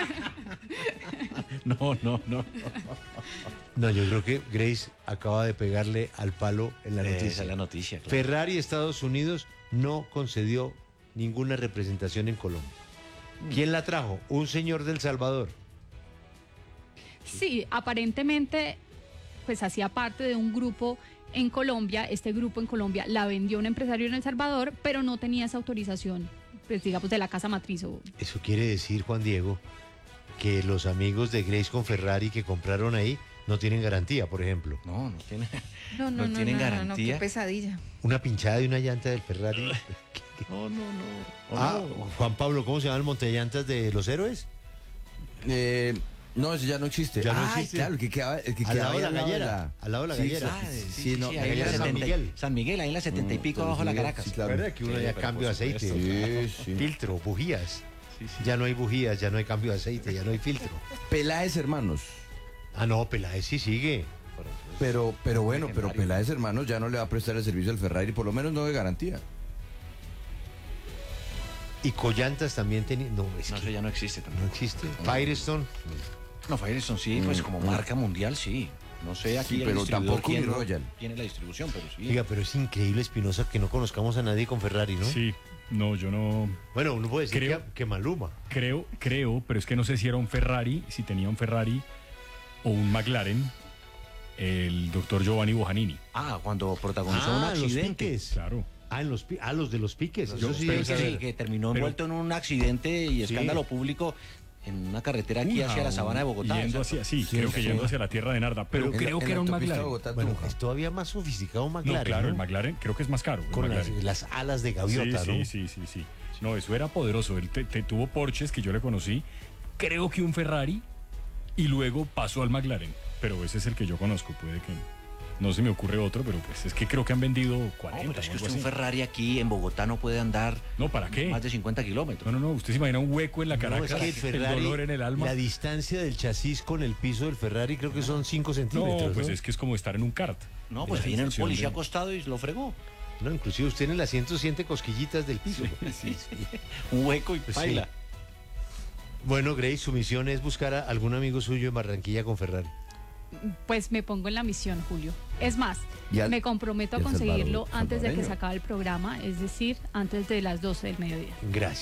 No, no, no. no, yo creo que Grace acaba de pegarle al palo en la Esa noticia. es la noticia, claro. Ferrari Estados Unidos no concedió ninguna representación en Colombia. ¿Quién la trajo? Un señor del Salvador. Sí, aparentemente pues hacía parte de un grupo en Colombia. Este grupo en Colombia la vendió un empresario en El Salvador, pero no tenía esa autorización, pues digamos, de la casa matriz. O... Eso quiere decir, Juan Diego, que los amigos de Grace con Ferrari que compraron ahí no tienen garantía, por ejemplo. No, no tienen. No, no, no no, tienen no, no, no, garantía. qué pesadilla. Una pinchada de una llanta del Ferrari. No, no, no. Ah, Juan Pablo, ¿cómo se llama el montellantas de los héroes? Eh, no, eso ya no existe. Ya no Ah, existe. claro, el que quedaba, el que Al quedaba lado de ahí la gallera, al lado de la Sí, gallera. sí, Ah, sí, sí, sí, sí, no, sí, la ahí en gallera San setenta y- Miguel. San Miguel, ahí en la setenta y pico San abajo de la Miguel, Caracas. sí, claro. ¿Verdad que uno Sí, ya pero cambio de por aceite? supuesto. Sí, sí. Filtro, bujías. Ya no hay bujías, ya no hay cambio de aceite, ya no hay filtro. Peláez hermanos. Ah, no, Peláez sí sigue. Pero, pero bueno, pero Peláez hermanos ya no le va a prestar el servicio al Ferrari, por lo menos no de garantía. Y Collantas también tenía. No, es No, que eso ya no existe también. no existe. Firestone. No, Firestone sí, pues Mm, como mm. marca mundial sí. No sé aquí Sí, el pero distribuidor tampoco quién ni no Royal. tiene la distribución, pero sí. Oiga, pero es increíble, Espinosa, que no conozcamos a nadie con Ferrari, ¿no? Sí, no, yo no. Bueno, uno puede decir Creo- que, que Maluma. Creo, creo, pero es que no sé si era un Ferrari, si tenía un Ferrari o un McLaren, el doctor Giovanni Bojanini. Ah, cuando protagonizó un Ah, los accidente. piques. Claro. Ah, en los, pi- ah, los de los piques. Los Eso de sí los debe piques. Sí, saber. que terminó Pero- envuelto en un accidente y Sí. escándalo público en una carretera aquí Tunja, hacia la o sabana de Bogotá. Yendo exacto. hacia, sí, Sí, creo que sí. yendo hacia la tierra de Narda, pero En la- creo en que la era un autopista McLaren. Bogotá, Bueno, Tunja. es todavía más sofisticado un No, McLaren. claro, el ¿no? McLaren creo que es más caro. el Con las, McLaren. las alas de gaviota, sí, ¿no? sí, sí, sí, sí. No, eso era poderoso. Él te, te tuvo Porsches que yo le conocí. Creo que un Ferrari y luego pasó al McLaren. Pero ese es el que yo conozco. Puede que no se me ocurre otro, pero pues es que creo que han vendido No, cuarenta. pero es o que algo usted un así. Ferrari aquí en Bogotá no puede andar No, ¿para qué? más de cincuenta kilómetros. No, no, no. Usted se imagina un hueco en la No, Caracas, es que el Ferrari, el dolor en el alma. la distancia del chasis con el piso del Ferrari creo que son cinco No, centímetros. pues ¿no? es que es como estar en un kart. No, pues La ahí en el sensación policía de- acostado y lo fregó. No, inclusive usted en el asiento siente cosquillitas del piso. Sí, sí. Un hueco y Sí. baila. Bueno, Grace, su misión es buscar a algún amigo suyo en Barranquilla con Ferrari. Pues me pongo en la misión, Julio. Es más, Y al- me comprometo a y al conseguirlo salvador- antes de que salvadoreño. se acabe el programa, es decir, antes de las doce del mediodía. Gracias.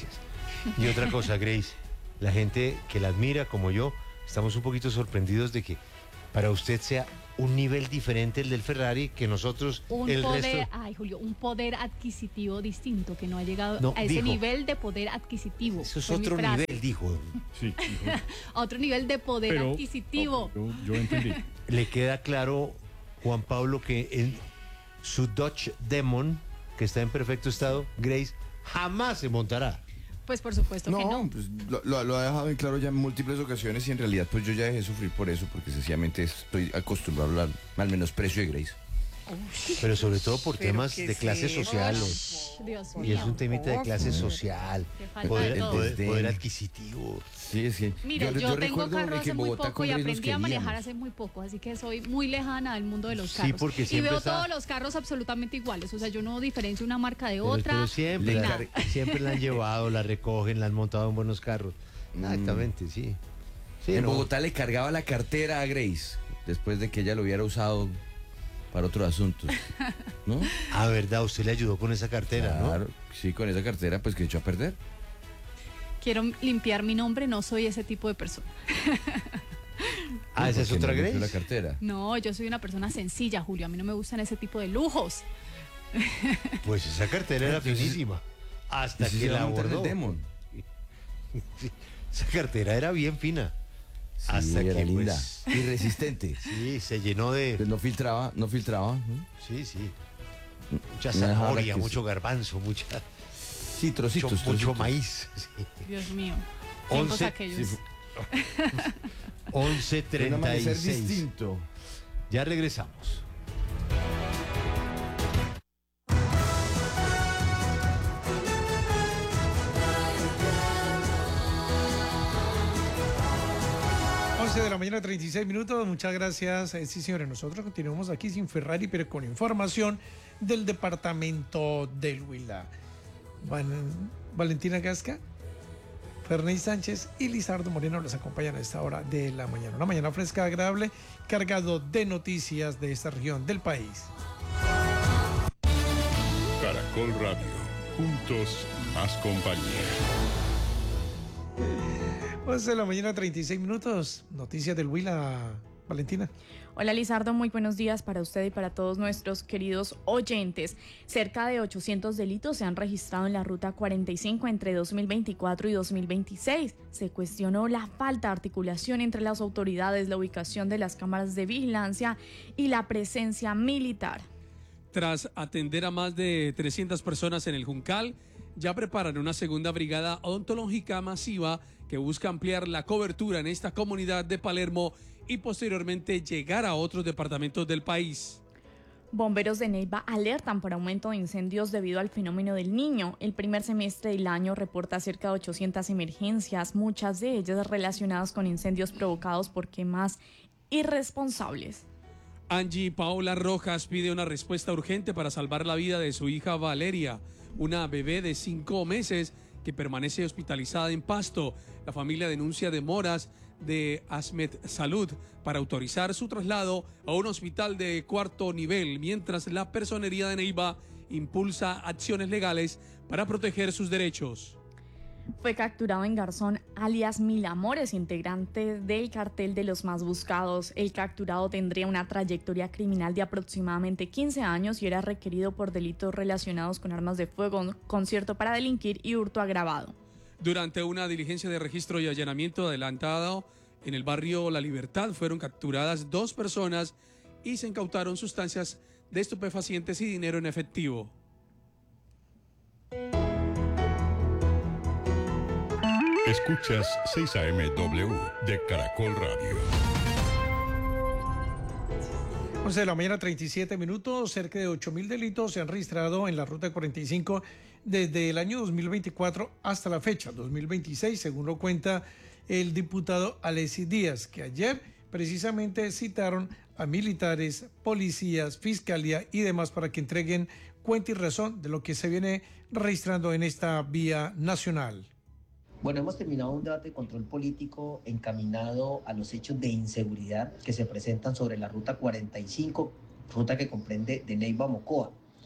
Y otra cosa, Grace, la gente que la admira como yo, estamos un poquito sorprendidos de que para usted sea un nivel diferente el del Ferrari que nosotros, Un el poder, resto... ay Julio, un poder adquisitivo distinto que no ha llegado No, a ese dijo. nivel de poder adquisitivo. Eso es fue mi otro frase. nivel, dijo. Sí, A otro nivel de poder Pero- adquisitivo. Yo, yo entendí. Le queda claro, Juan Pablo, que en su Dodge Demon, que está en perfecto estado, Grace jamás se montará. Pues por supuesto que No, no. pues lo, lo- lo ha dejado en claro ya en múltiples ocasiones y en realidad pues yo ya dejé de sufrir por eso porque sencillamente estoy acostumbrado al, al menosprecio de Grace. Pero sobre todo por Pero temas ¿qué de es clases eso? sociales. Dios Y es mío. un temita de clase social, Qué falta poder, de todo. poder- Desdén. poder adquisitivo. Sí, es que Mire, yo, tengo recuerdo carro que hace en muy Bogotá poco con y Grace nos aprendí a manejar queríamos. hace muy poco, así que soy muy lejana del mundo de los Sí, carros. porque y siempre veo está- todos los carros absolutamente iguales, o sea, yo no diferencio una marca de Pero, otra. pero siempre, ni la, nada. siempre la han llevado, la recogen, la han montado en buenos carros. Exactamente, sí. Sí, en no. Bogotá le cargaba la cartera a Grace después de que ella lo hubiera usado para otros asuntos. ¿No? Ah, verdad, usted le ayudó con esa cartera, Claro, sí, con esa cartera pues que echó a perder. Quiero limpiar mi nombre, no soy ese tipo de persona. Ah, ¿esa es ¿Por qué otra no limpió Grace? la cartera? No, yo soy una persona sencilla, Julio. A mí no me gustan ese tipo de lujos. Pues esa cartera era Entonces- finísima. Hasta ¿Y si que se va la a montar en el abordó. Demon? Sí, esa cartera era bien fina. Sí, Hasta era que, linda pues, y resistente. Sí, se llenó de... Pues no filtraba, no filtraba. ¿no? Sí, sí. Mucha Una jarra zanahoria, que mucho sí. garbanzo, mucha... Sí, trocitos, mucho, mucho trocitos. maíz. Sí. Dios mío. Tiempos Once- aquellos. sí, once Un treinta y amanecer seis. distinto. Ya regresamos. once de la mañana, treinta y seis minutos. Muchas gracias. Eh, sí, señores, nosotros continuamos aquí sin Ferrari, pero con información del departamento del Huila. Van- Valentina Gasca, Ferney Sánchez y Lizardo Moreno les acompañan a esta hora de la mañana. Una mañana fresca, agradable, cargado de noticias de esta región del país. Caracol Radio. Juntos, más compañía. once de la mañana, treinta y seis minutos. Noticias del Huila, Valentina. Hola Lizardo, muy buenos días para usted y para todos nuestros queridos oyentes. Cerca de ochocientos delitos se han registrado en la Ruta cuarenta y cinco entre dos mil veinticuatro y dos mil veintiséis. Se cuestionó la falta de articulación entre las autoridades, la ubicación de las cámaras de vigilancia y la presencia militar. Tras atender a más de trescientas personas en el Juncal, ya preparan una segunda brigada odontológica masiva que busca ampliar la cobertura en esta comunidad de Palermo y posteriormente llegar a otros departamentos del país. Bomberos de Neiva alertan por aumento de incendios debido al fenómeno del Niño. El primer semestre del año reporta cerca de ochocientas emergencias, muchas de ellas relacionadas con incendios provocados por quemas irresponsables. Angie Paola Rojas pide una respuesta urgente para salvar la vida de su hija Valeria, una bebé de cinco meses que permanece hospitalizada en Pasto. La familia denuncia demoras de Asmed Salud para autorizar su traslado a un hospital de cuarto nivel, mientras la Personería de Neiva impulsa acciones legales para proteger sus derechos. Fue capturado en Garzón, alias Mil Amores, integrante del cartel de los más buscados. El capturado tendría una trayectoria criminal de aproximadamente quince años y era requerido por delitos relacionados con armas de fuego, concierto para delinquir y hurto agravado. Durante una diligencia de registro y allanamiento adelantado en el barrio La Libertad fueron capturadas dos personas y se incautaron sustancias de estupefacientes y dinero en efectivo. Escuchas seis A M W de Caracol Radio. once de la mañana, treinta y siete minutos. Cerca de ocho mil delitos se han registrado en la Ruta cuarenta y cinco desde el año dos mil veinticuatro hasta la fecha, dos mil veintiséis, según lo cuenta el diputado Alexis Díaz, que ayer precisamente citaron a militares, policías, fiscalía y demás para que entreguen cuenta y razón de lo que se viene registrando en esta vía nacional. Bueno, hemos terminado un debate de control político encaminado a los hechos de inseguridad que se presentan sobre la Ruta cuarenta y cinco, ruta que comprende de Neiva a Mocoa.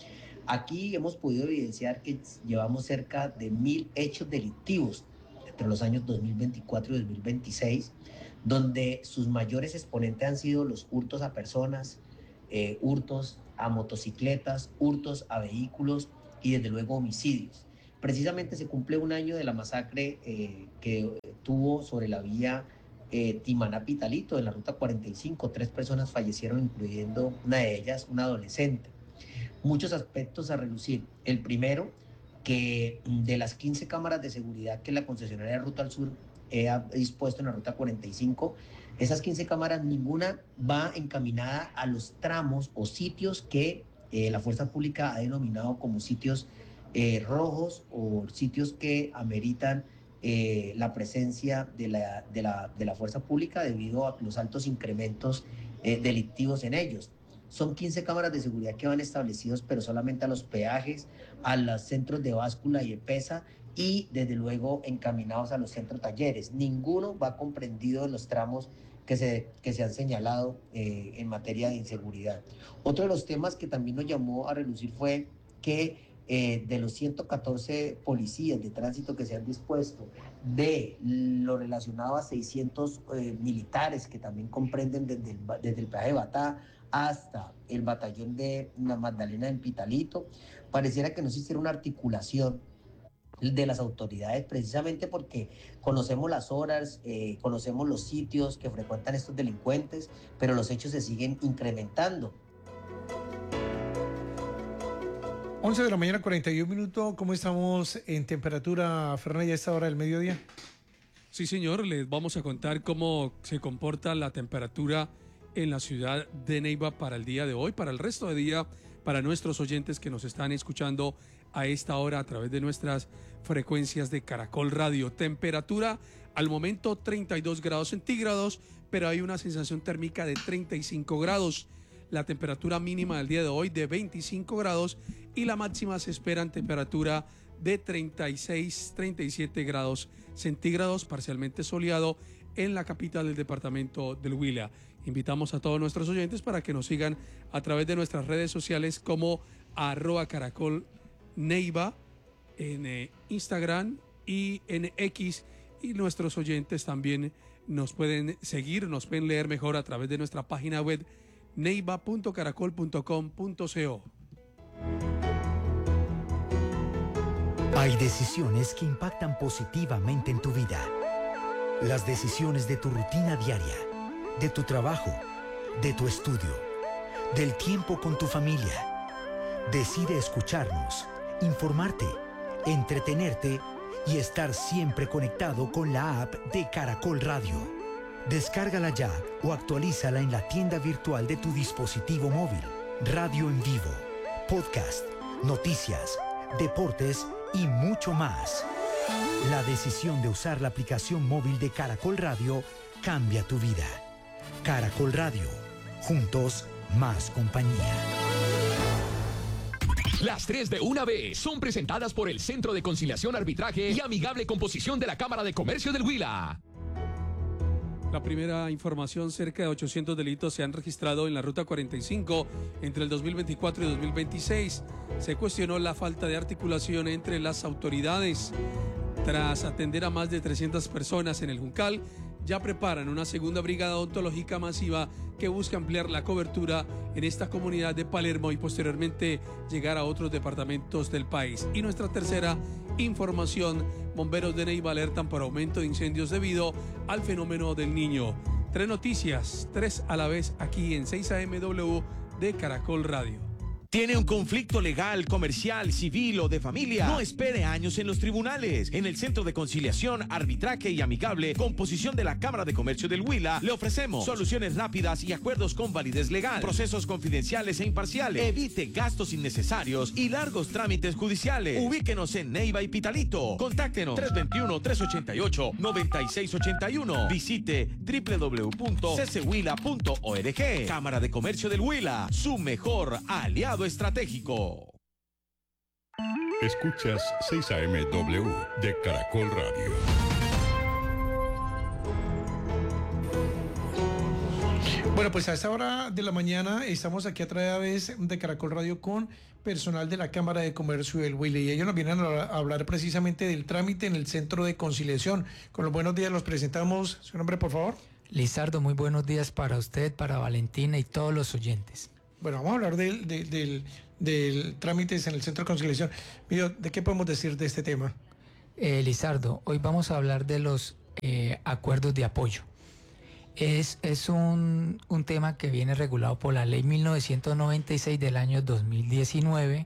Aquí hemos podido evidenciar que llevamos cerca de mil hechos delictivos entre los años dos mil veinticuatro y dos mil veintiséis, donde sus mayores exponentes han sido los hurtos a personas, eh, hurtos a motocicletas, hurtos a vehículos y desde luego homicidios. Precisamente se cumple un año de la masacre eh, que tuvo sobre la vía eh, Timaná-Pitalito, en la ruta cuarenta y cinco. Tres personas fallecieron, incluyendo una de ellas, una adolescente. Muchos aspectos a relucir. El primero, que de las quince cámaras de seguridad que la concesionaria Ruta al Sur eh, ha dispuesto en la ruta cuarenta y cinco, esas quince cámaras, ninguna va encaminada a los tramos o sitios que eh, la fuerza pública ha denominado como sitios eh, rojos o sitios que ameritan eh, la presencia de la, de, la, de la fuerza pública debido a los altos incrementos eh, delictivos en ellos. Son quince cámaras de seguridad que van establecidos, pero solamente a los peajes, a los centros de báscula y EPESA y desde luego encaminados a los centros talleres. Ninguno va comprendido en los tramos que se, que se han señalado eh, en materia de inseguridad. Otro de los temas que también nos llamó a relucir fue que eh, de los ciento catorce policías de tránsito que se han dispuesto, de lo relacionado a seiscientos eh, militares que también comprenden desde el, desde el peaje de Batá hasta el batallón de la Magdalena en Pitalito, pareciera que no se hiciera una articulación de las autoridades, precisamente porque conocemos las horas, eh, conocemos los sitios que frecuentan estos delincuentes, pero los hechos se siguen incrementando. once de la mañana, cuarenta y un minutos. ¿Cómo estamos en temperatura, Fernanda, a esta hora del mediodía? Sí, señor, les vamos a contar cómo se comporta la temperatura en la ciudad de Neiva para el día de hoy, para el resto de día, para nuestros oyentes que nos están escuchando a esta hora a través de nuestras frecuencias de Caracol Radio. Temperatura al momento treinta y dos grados centígrados, pero hay una sensación térmica de treinta y cinco grados. La temperatura mínima del día de hoy de veinticinco grados y la máxima se espera en temperatura de treinta y seis, treinta y siete grados centígrados, parcialmente soleado en la capital del departamento del Huila. Invitamos a todos nuestros oyentes para que nos sigan a través de nuestras redes sociales como arroba caracol Neiva en eh, Instagram y en X, y nuestros oyentes también nos pueden seguir, nos pueden leer mejor a través de nuestra página web neiva punto caracol punto com punto co. Hay decisiones que impactan positivamente en tu vida. Las decisiones de tu rutina diaria, de tu trabajo, de tu estudio, del tiempo con tu familia. Decide escucharnos, informarte, entretenerte y estar siempre conectado con la app de Caracol Radio. Descárgala ya o actualízala en la tienda virtual de tu dispositivo móvil. Radio en vivo, podcast, noticias, deportes y mucho más. La decisión de usar la aplicación móvil de Caracol Radio cambia tu vida. Caracol Radio, juntos más compañía. Las tres de una vez son presentadas por el Centro de Conciliación, Arbitraje y Amigable Composición de la Cámara de Comercio del Huila. La primera información: cerca de ochocientos delitos se han registrado en la ruta cuarenta y cinco entre el dos mil veinticuatro y dos mil veintiséis. Se cuestionó la falta de articulación entre las autoridades. Tras atender a más de trescientas personas en el Juncal, ya preparan una segunda brigada odontológica masiva que busca ampliar la cobertura en esta comunidad de Palermo y posteriormente llegar a otros departamentos del país. Y nuestra tercera información: bomberos de Neiva alertan por aumento de incendios debido al fenómeno del Niño. Tres noticias, tres a la vez, aquí en seis A M W de Caracol Radio. ¿Tiene un conflicto legal, comercial, civil o de familia? No espere años en los tribunales. En el Centro de Conciliación, Arbitraje y Amigable Composición de la Cámara de Comercio del Huila, le ofrecemos soluciones rápidas y acuerdos con validez legal, procesos confidenciales e imparciales. Evite gastos innecesarios y largos trámites judiciales. Ubíquenos en Neiva y Pitalito. Contáctenos tres dos uno, tres ocho ocho, nueve seis ocho uno. Visite doble u doble u doble u punto c c huila punto org. Cámara de Comercio del Huila, su mejor aliado estratégico. Escuchas seis A M W de Caracol Radio. Bueno, pues a esta hora de la mañana estamos aquí a través de Caracol Radio con personal de la Cámara de Comercio del Huila y ellos nos vienen a hablar precisamente del trámite en el Centro de Conciliación. Con los buenos días los presentamos. Su nombre, por favor. Lizardo, muy buenos días para usted, para Valentina y todos los oyentes. Bueno, vamos a hablar del, del, del, del trámite en el Centro de Conciliación. Mira, ¿de qué podemos decir de este tema? Eh, Lizardo, hoy vamos a hablar de los eh, acuerdos de apoyo. Es, es un, un tema que viene regulado por la Ley mil novecientos noventa y seis del año dos mil diecinueve,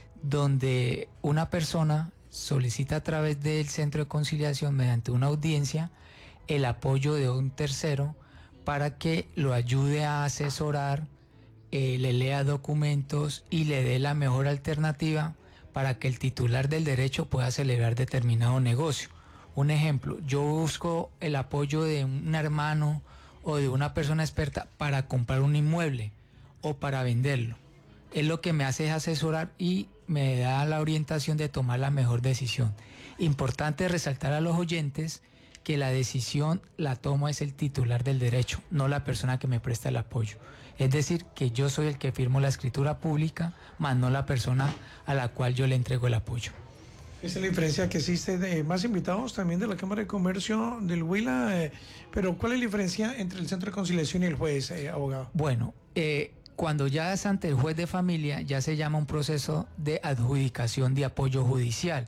donde una persona solicita a través del Centro de Conciliación, mediante una audiencia, el apoyo de un tercero para que lo ayude a asesorar, eh, le lea documentos y le dé la mejor alternativa para que el titular del derecho pueda celebrar determinado negocio. Un ejemplo, yo busco el apoyo de un hermano o de una persona experta para comprar un inmueble o para venderlo. Él lo que me hace es asesorar y me da la orientación de tomar la mejor decisión. Importante resaltar a los oyentes que la decisión la toma es el titular del derecho, no la persona que me presta el apoyo. Es decir, que yo soy el que firmo la escritura pública, más no la persona a la cual yo le entrego el apoyo. Esa es la diferencia que existe de más invitados también de la Cámara de Comercio del Huila, eh, pero ¿cuál es la diferencia entre el Centro de Conciliación y el juez, eh, abogado? Bueno, eh, cuando ya es ante el juez de familia, ya se llama un proceso de adjudicación de apoyo judicial.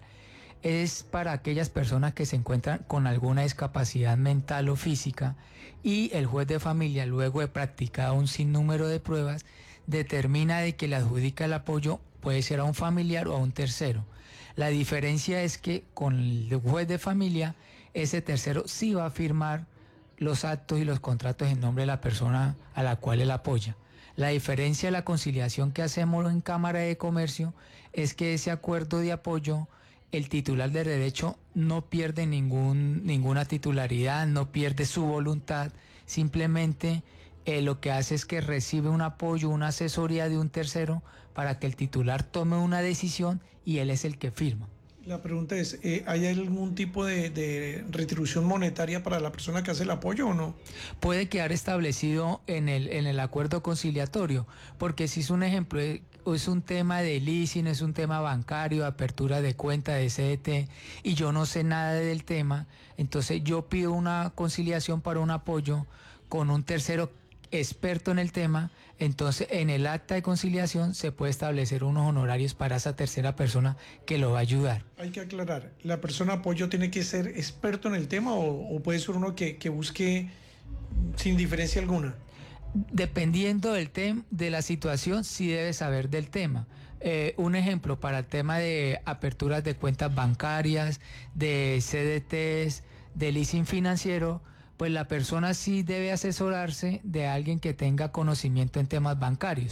Es para aquellas personas que se encuentran con alguna discapacidad mental o física y el juez de familia, luego de practicado un sinnúmero de pruebas, determina de que le adjudica el apoyo puede ser a un familiar o a un tercero. La diferencia es que con el juez de familia, ese tercero sí va a firmar los actos y los contratos en nombre de la persona a la cual él apoya. La diferencia de la conciliación que hacemos en Cámara de Comercio es que ese acuerdo de apoyo, el titular del derecho no pierde ningún, ninguna titularidad, no pierde su voluntad, simplemente eh, lo que hace es que recibe un apoyo, una asesoría de un tercero para que el titular tome una decisión y él es el que firma. La pregunta es, eh, ¿hay algún tipo de, de retribución monetaria para la persona que hace el apoyo o no? Puede quedar establecido en el, en el acuerdo conciliatorio, porque si es un ejemplo, es un tema de leasing, es un tema bancario, apertura de cuenta de C D T, y yo no sé nada del tema, entonces yo pido una conciliación para un apoyo con un tercero experto en el tema, entonces en el acta de conciliación se puede establecer unos honorarios para esa tercera persona que lo va a ayudar. Hay que aclarar, ¿la persona apoyo tiene que ser experto en el tema o, o puede ser uno que, que busque sin diferencia alguna? Dependiendo del tema, de la situación, sí debe saber del tema. Eh, un ejemplo para el tema de aperturas de cuentas bancarias, de C D Ts, de leasing financiero, pues la persona sí debe asesorarse de alguien que tenga conocimiento en temas bancarios.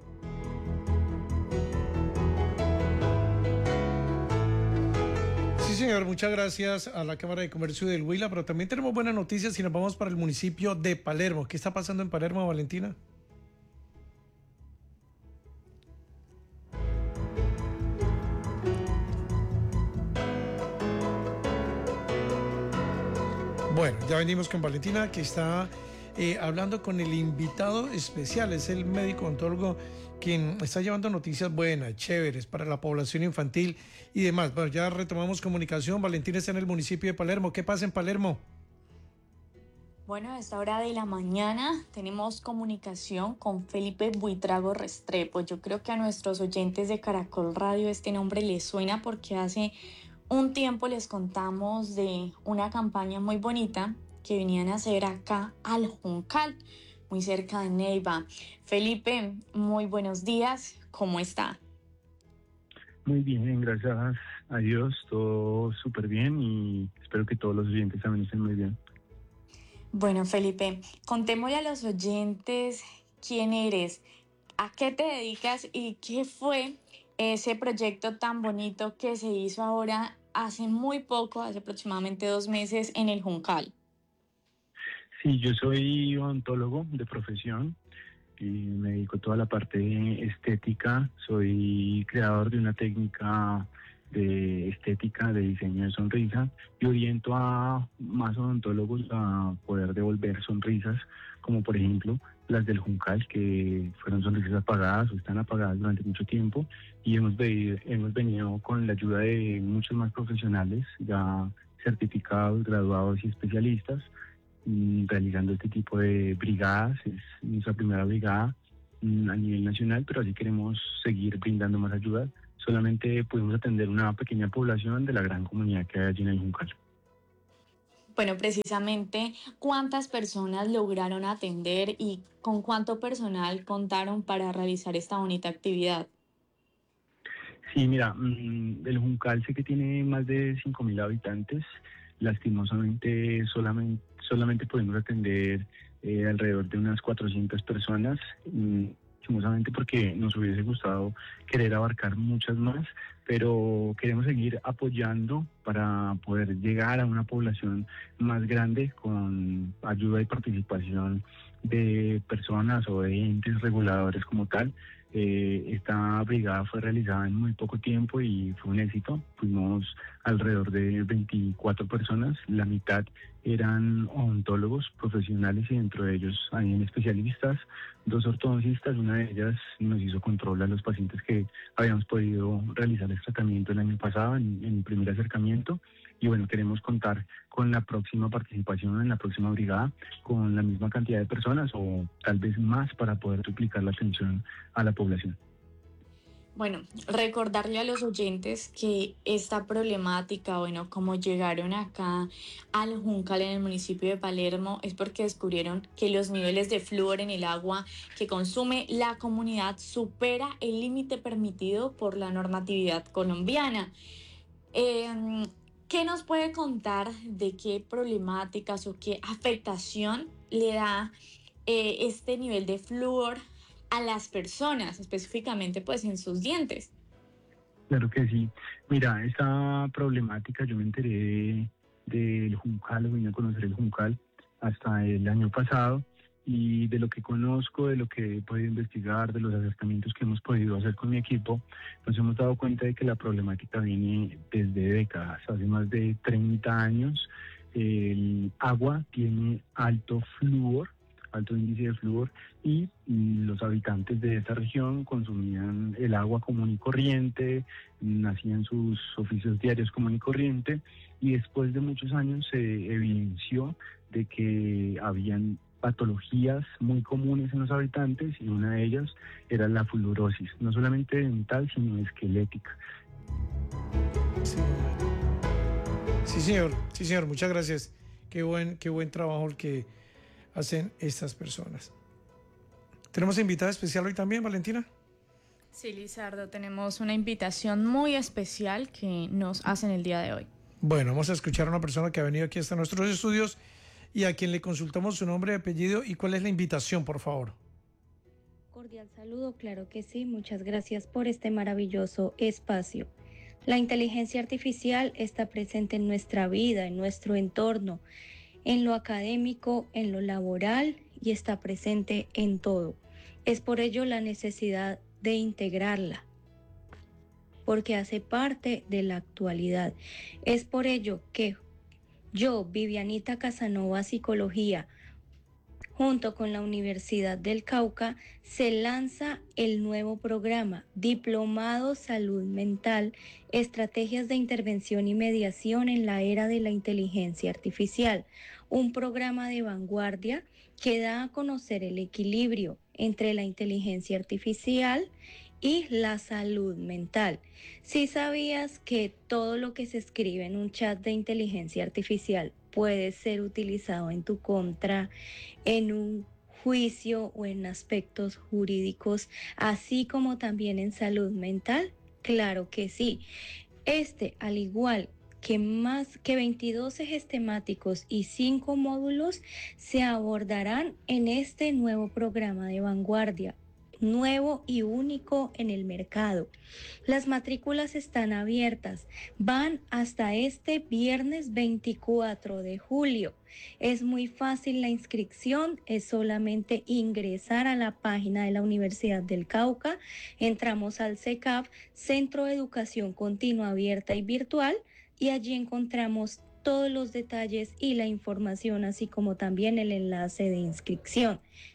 Sí, señor, muchas gracias a la Cámara de Comercio del Huila, pero también tenemos buenas noticias si nos vamos para el municipio de Palermo. ¿Qué está pasando en Palermo, Valentina? Bueno, ya venimos con Valentina, que está eh, hablando con el invitado especial, es el médico ontólogo quien está llevando noticias buenas, chéveres para la población infantil y demás. Bueno, ya retomamos comunicación. Valentina está en el municipio de Palermo. ¿Qué pasa en Palermo? Bueno, a esta hora de la mañana tenemos comunicación con Felipe Buitrago Restrepo. Yo creo que a nuestros oyentes de Caracol Radio este nombre les suena porque hace un tiempo les contamos de una campaña muy bonita que venían a hacer acá al Juncal, muy cerca de Neiva. Felipe, muy buenos días, ¿cómo está? Muy bien, gracias a Dios, todo súper bien y espero que todos los oyentes también estén muy bien. Bueno, Felipe, contémosle a los oyentes quién eres, a qué te dedicas y qué fue ese proyecto tan bonito que se hizo ahora hace muy poco, hace aproximadamente dos meses en el Juncal. Sí, yo soy odontólogo de profesión y me dedico a toda la parte estética. Soy creador de una técnica de estética, de diseño de sonrisa, y oriento a más odontólogos a poder devolver sonrisas, como por ejemplo las del Juncal, que fueron sonrisas apagadas o están apagadas durante mucho tiempo, y hemos, venido, hemos venido con la ayuda de muchos más profesionales, ya certificados, graduados y especialistas, mm, realizando este tipo de brigadas. Es nuestra primera brigada mm, a nivel nacional, pero así queremos seguir brindando más ayuda. Solamente pudimos atender una pequeña población de la gran comunidad que hay allí en el Juncal. Bueno, precisamente, ¿cuántas personas lograron atender y con cuánto personal contaron para realizar esta bonita actividad? Sí, mira, mm, el Juncal sé que tiene más de cinco mil habitantes. Lastimosamente, solamente, solamente podemos atender eh, alrededor de unas cuatrocientas personas. Mm, lastimosamente porque nos hubiese gustado querer abarcar muchas más, pero queremos seguir apoyando para poder llegar a una población más grande con ayuda y participación de personas o de entes reguladores como tal. Eh, esta brigada fue realizada en muy poco tiempo y fue un éxito. Fuimos alrededor de veinticuatro personas, la mitad eran odontólogos profesionales y dentro de ellos hay especialistas, dos ortodoncistas. Una de ellas nos hizo control a los pacientes que habíamos podido realizar el tratamiento el año pasado en, en el primer acercamiento. Y bueno, queremos contar con la próxima participación en la próxima brigada con la misma cantidad de personas o tal vez más para poder duplicar la atención a la población. Bueno, recordarle a los oyentes que esta problemática, bueno, como llegaron acá al Juncal en el municipio de Palermo, es porque descubrieron que los niveles de flúor en el agua que consume la comunidad supera el límite permitido por la normatividad colombiana. Eh, ¿Qué nos puede contar de qué problemáticas o qué afectación le da eh, este nivel de flúor a las personas, específicamente pues en sus dientes? Claro que sí. Mira, esta problemática yo me enteré del Juncal, vine a conocer el Juncal hasta el año pasado, y de lo que conozco, de lo que he podido investigar, de los acercamientos que hemos podido hacer con mi equipo, nos hemos dado cuenta de que la problemática viene desde décadas, hace más de treinta años. El agua tiene alto flúor, alto índice de flúor, y los habitantes de esta región consumían el agua común y corriente, hacían sus oficios diarios común y corriente, y después de muchos años se evidenció de que habían patologías muy comunes en los habitantes, y una de ellas era la fluorosis, no solamente dental, sino esquelética. Sí. sí, señor, sí, señor, muchas gracias. Qué buen, qué buen trabajo el que hacen estas personas. ¿Tenemos invitada especial hoy también, Valentina? Sí, Lizardo, tenemos una invitación muy especial que nos hacen el día de hoy. Bueno, vamos a escuchar a una persona que ha venido aquí hasta nuestros estudios y a quien le consultamos su nombre y apellido y cuál es la invitación, por favor. Cordial saludo, claro que sí. Muchas gracias por este maravilloso espacio. La inteligencia artificial está presente en nuestra vida, en nuestro entorno, en lo académico, en lo laboral, y está presente en todo. Es por ello la necesidad de integrarla, porque hace parte de la actualidad. Es por ello que yo, Vivianita Casanova Psicología, junto con la Universidad del Cauca, se lanza el nuevo programa Diplomado Salud Mental, Estrategias de Intervención y Mediación en la Era de la Inteligencia Artificial, un programa de vanguardia que da a conocer el equilibrio entre la inteligencia artificial y la salud mental. ¿Sí sabías que todo lo que se escribe en un chat de inteligencia artificial puede ser utilizado en tu contra, en un juicio o en aspectos jurídicos, así como también en salud mental? Claro que sí. Este, al igual que más que veintidós ejes temáticos y cinco módulos, se abordarán en este nuevo programa de vanguardia. nuevo y único en el mercado. Las matrículas están abiertas, van hasta este viernes veinticuatro de julio. Es muy fácil la inscripción, es solamente ingresar a la página de la Universidad del Cauca, entramos al C E C A F, Centro de Educación Continua Abierta y Virtual, y allí encontramos todos los detalles y la información, así como también el enlace de inscripción.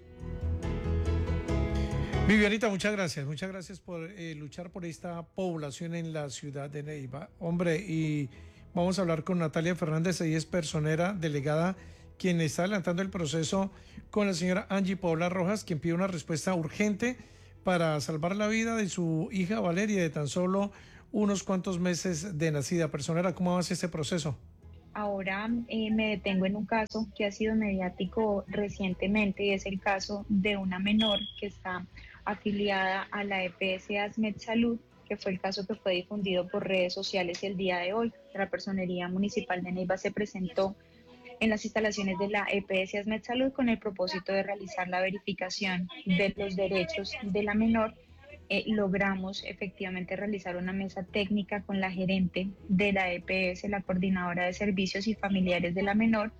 Vivianita, muchas gracias, muchas gracias por eh, luchar por esta población en la ciudad de Neiva. Hombre, y vamos a hablar con Natalia Fernández, ella es personera delegada, quien está adelantando el proceso con la señora Angie Paola Rojas, quien pide una respuesta urgente para salvar la vida de su hija Valeria, de tan solo unos cuantos meses de nacida. Personera, ¿cómo avanza este proceso? Ahora eh, me detengo en un caso que ha sido mediático recientemente, y es el caso de una menor que está afiliada a la E P S ASMED Salud, que fue el caso que fue difundido por redes sociales el día de hoy. La Personería Municipal de Neiva se presentó en las instalaciones de la E P S ASMED Salud con el propósito de realizar la verificación de los derechos de la menor. Eh, logramos efectivamente realizar una mesa técnica con la gerente de la E P S, la coordinadora de servicios y familiares de la menor,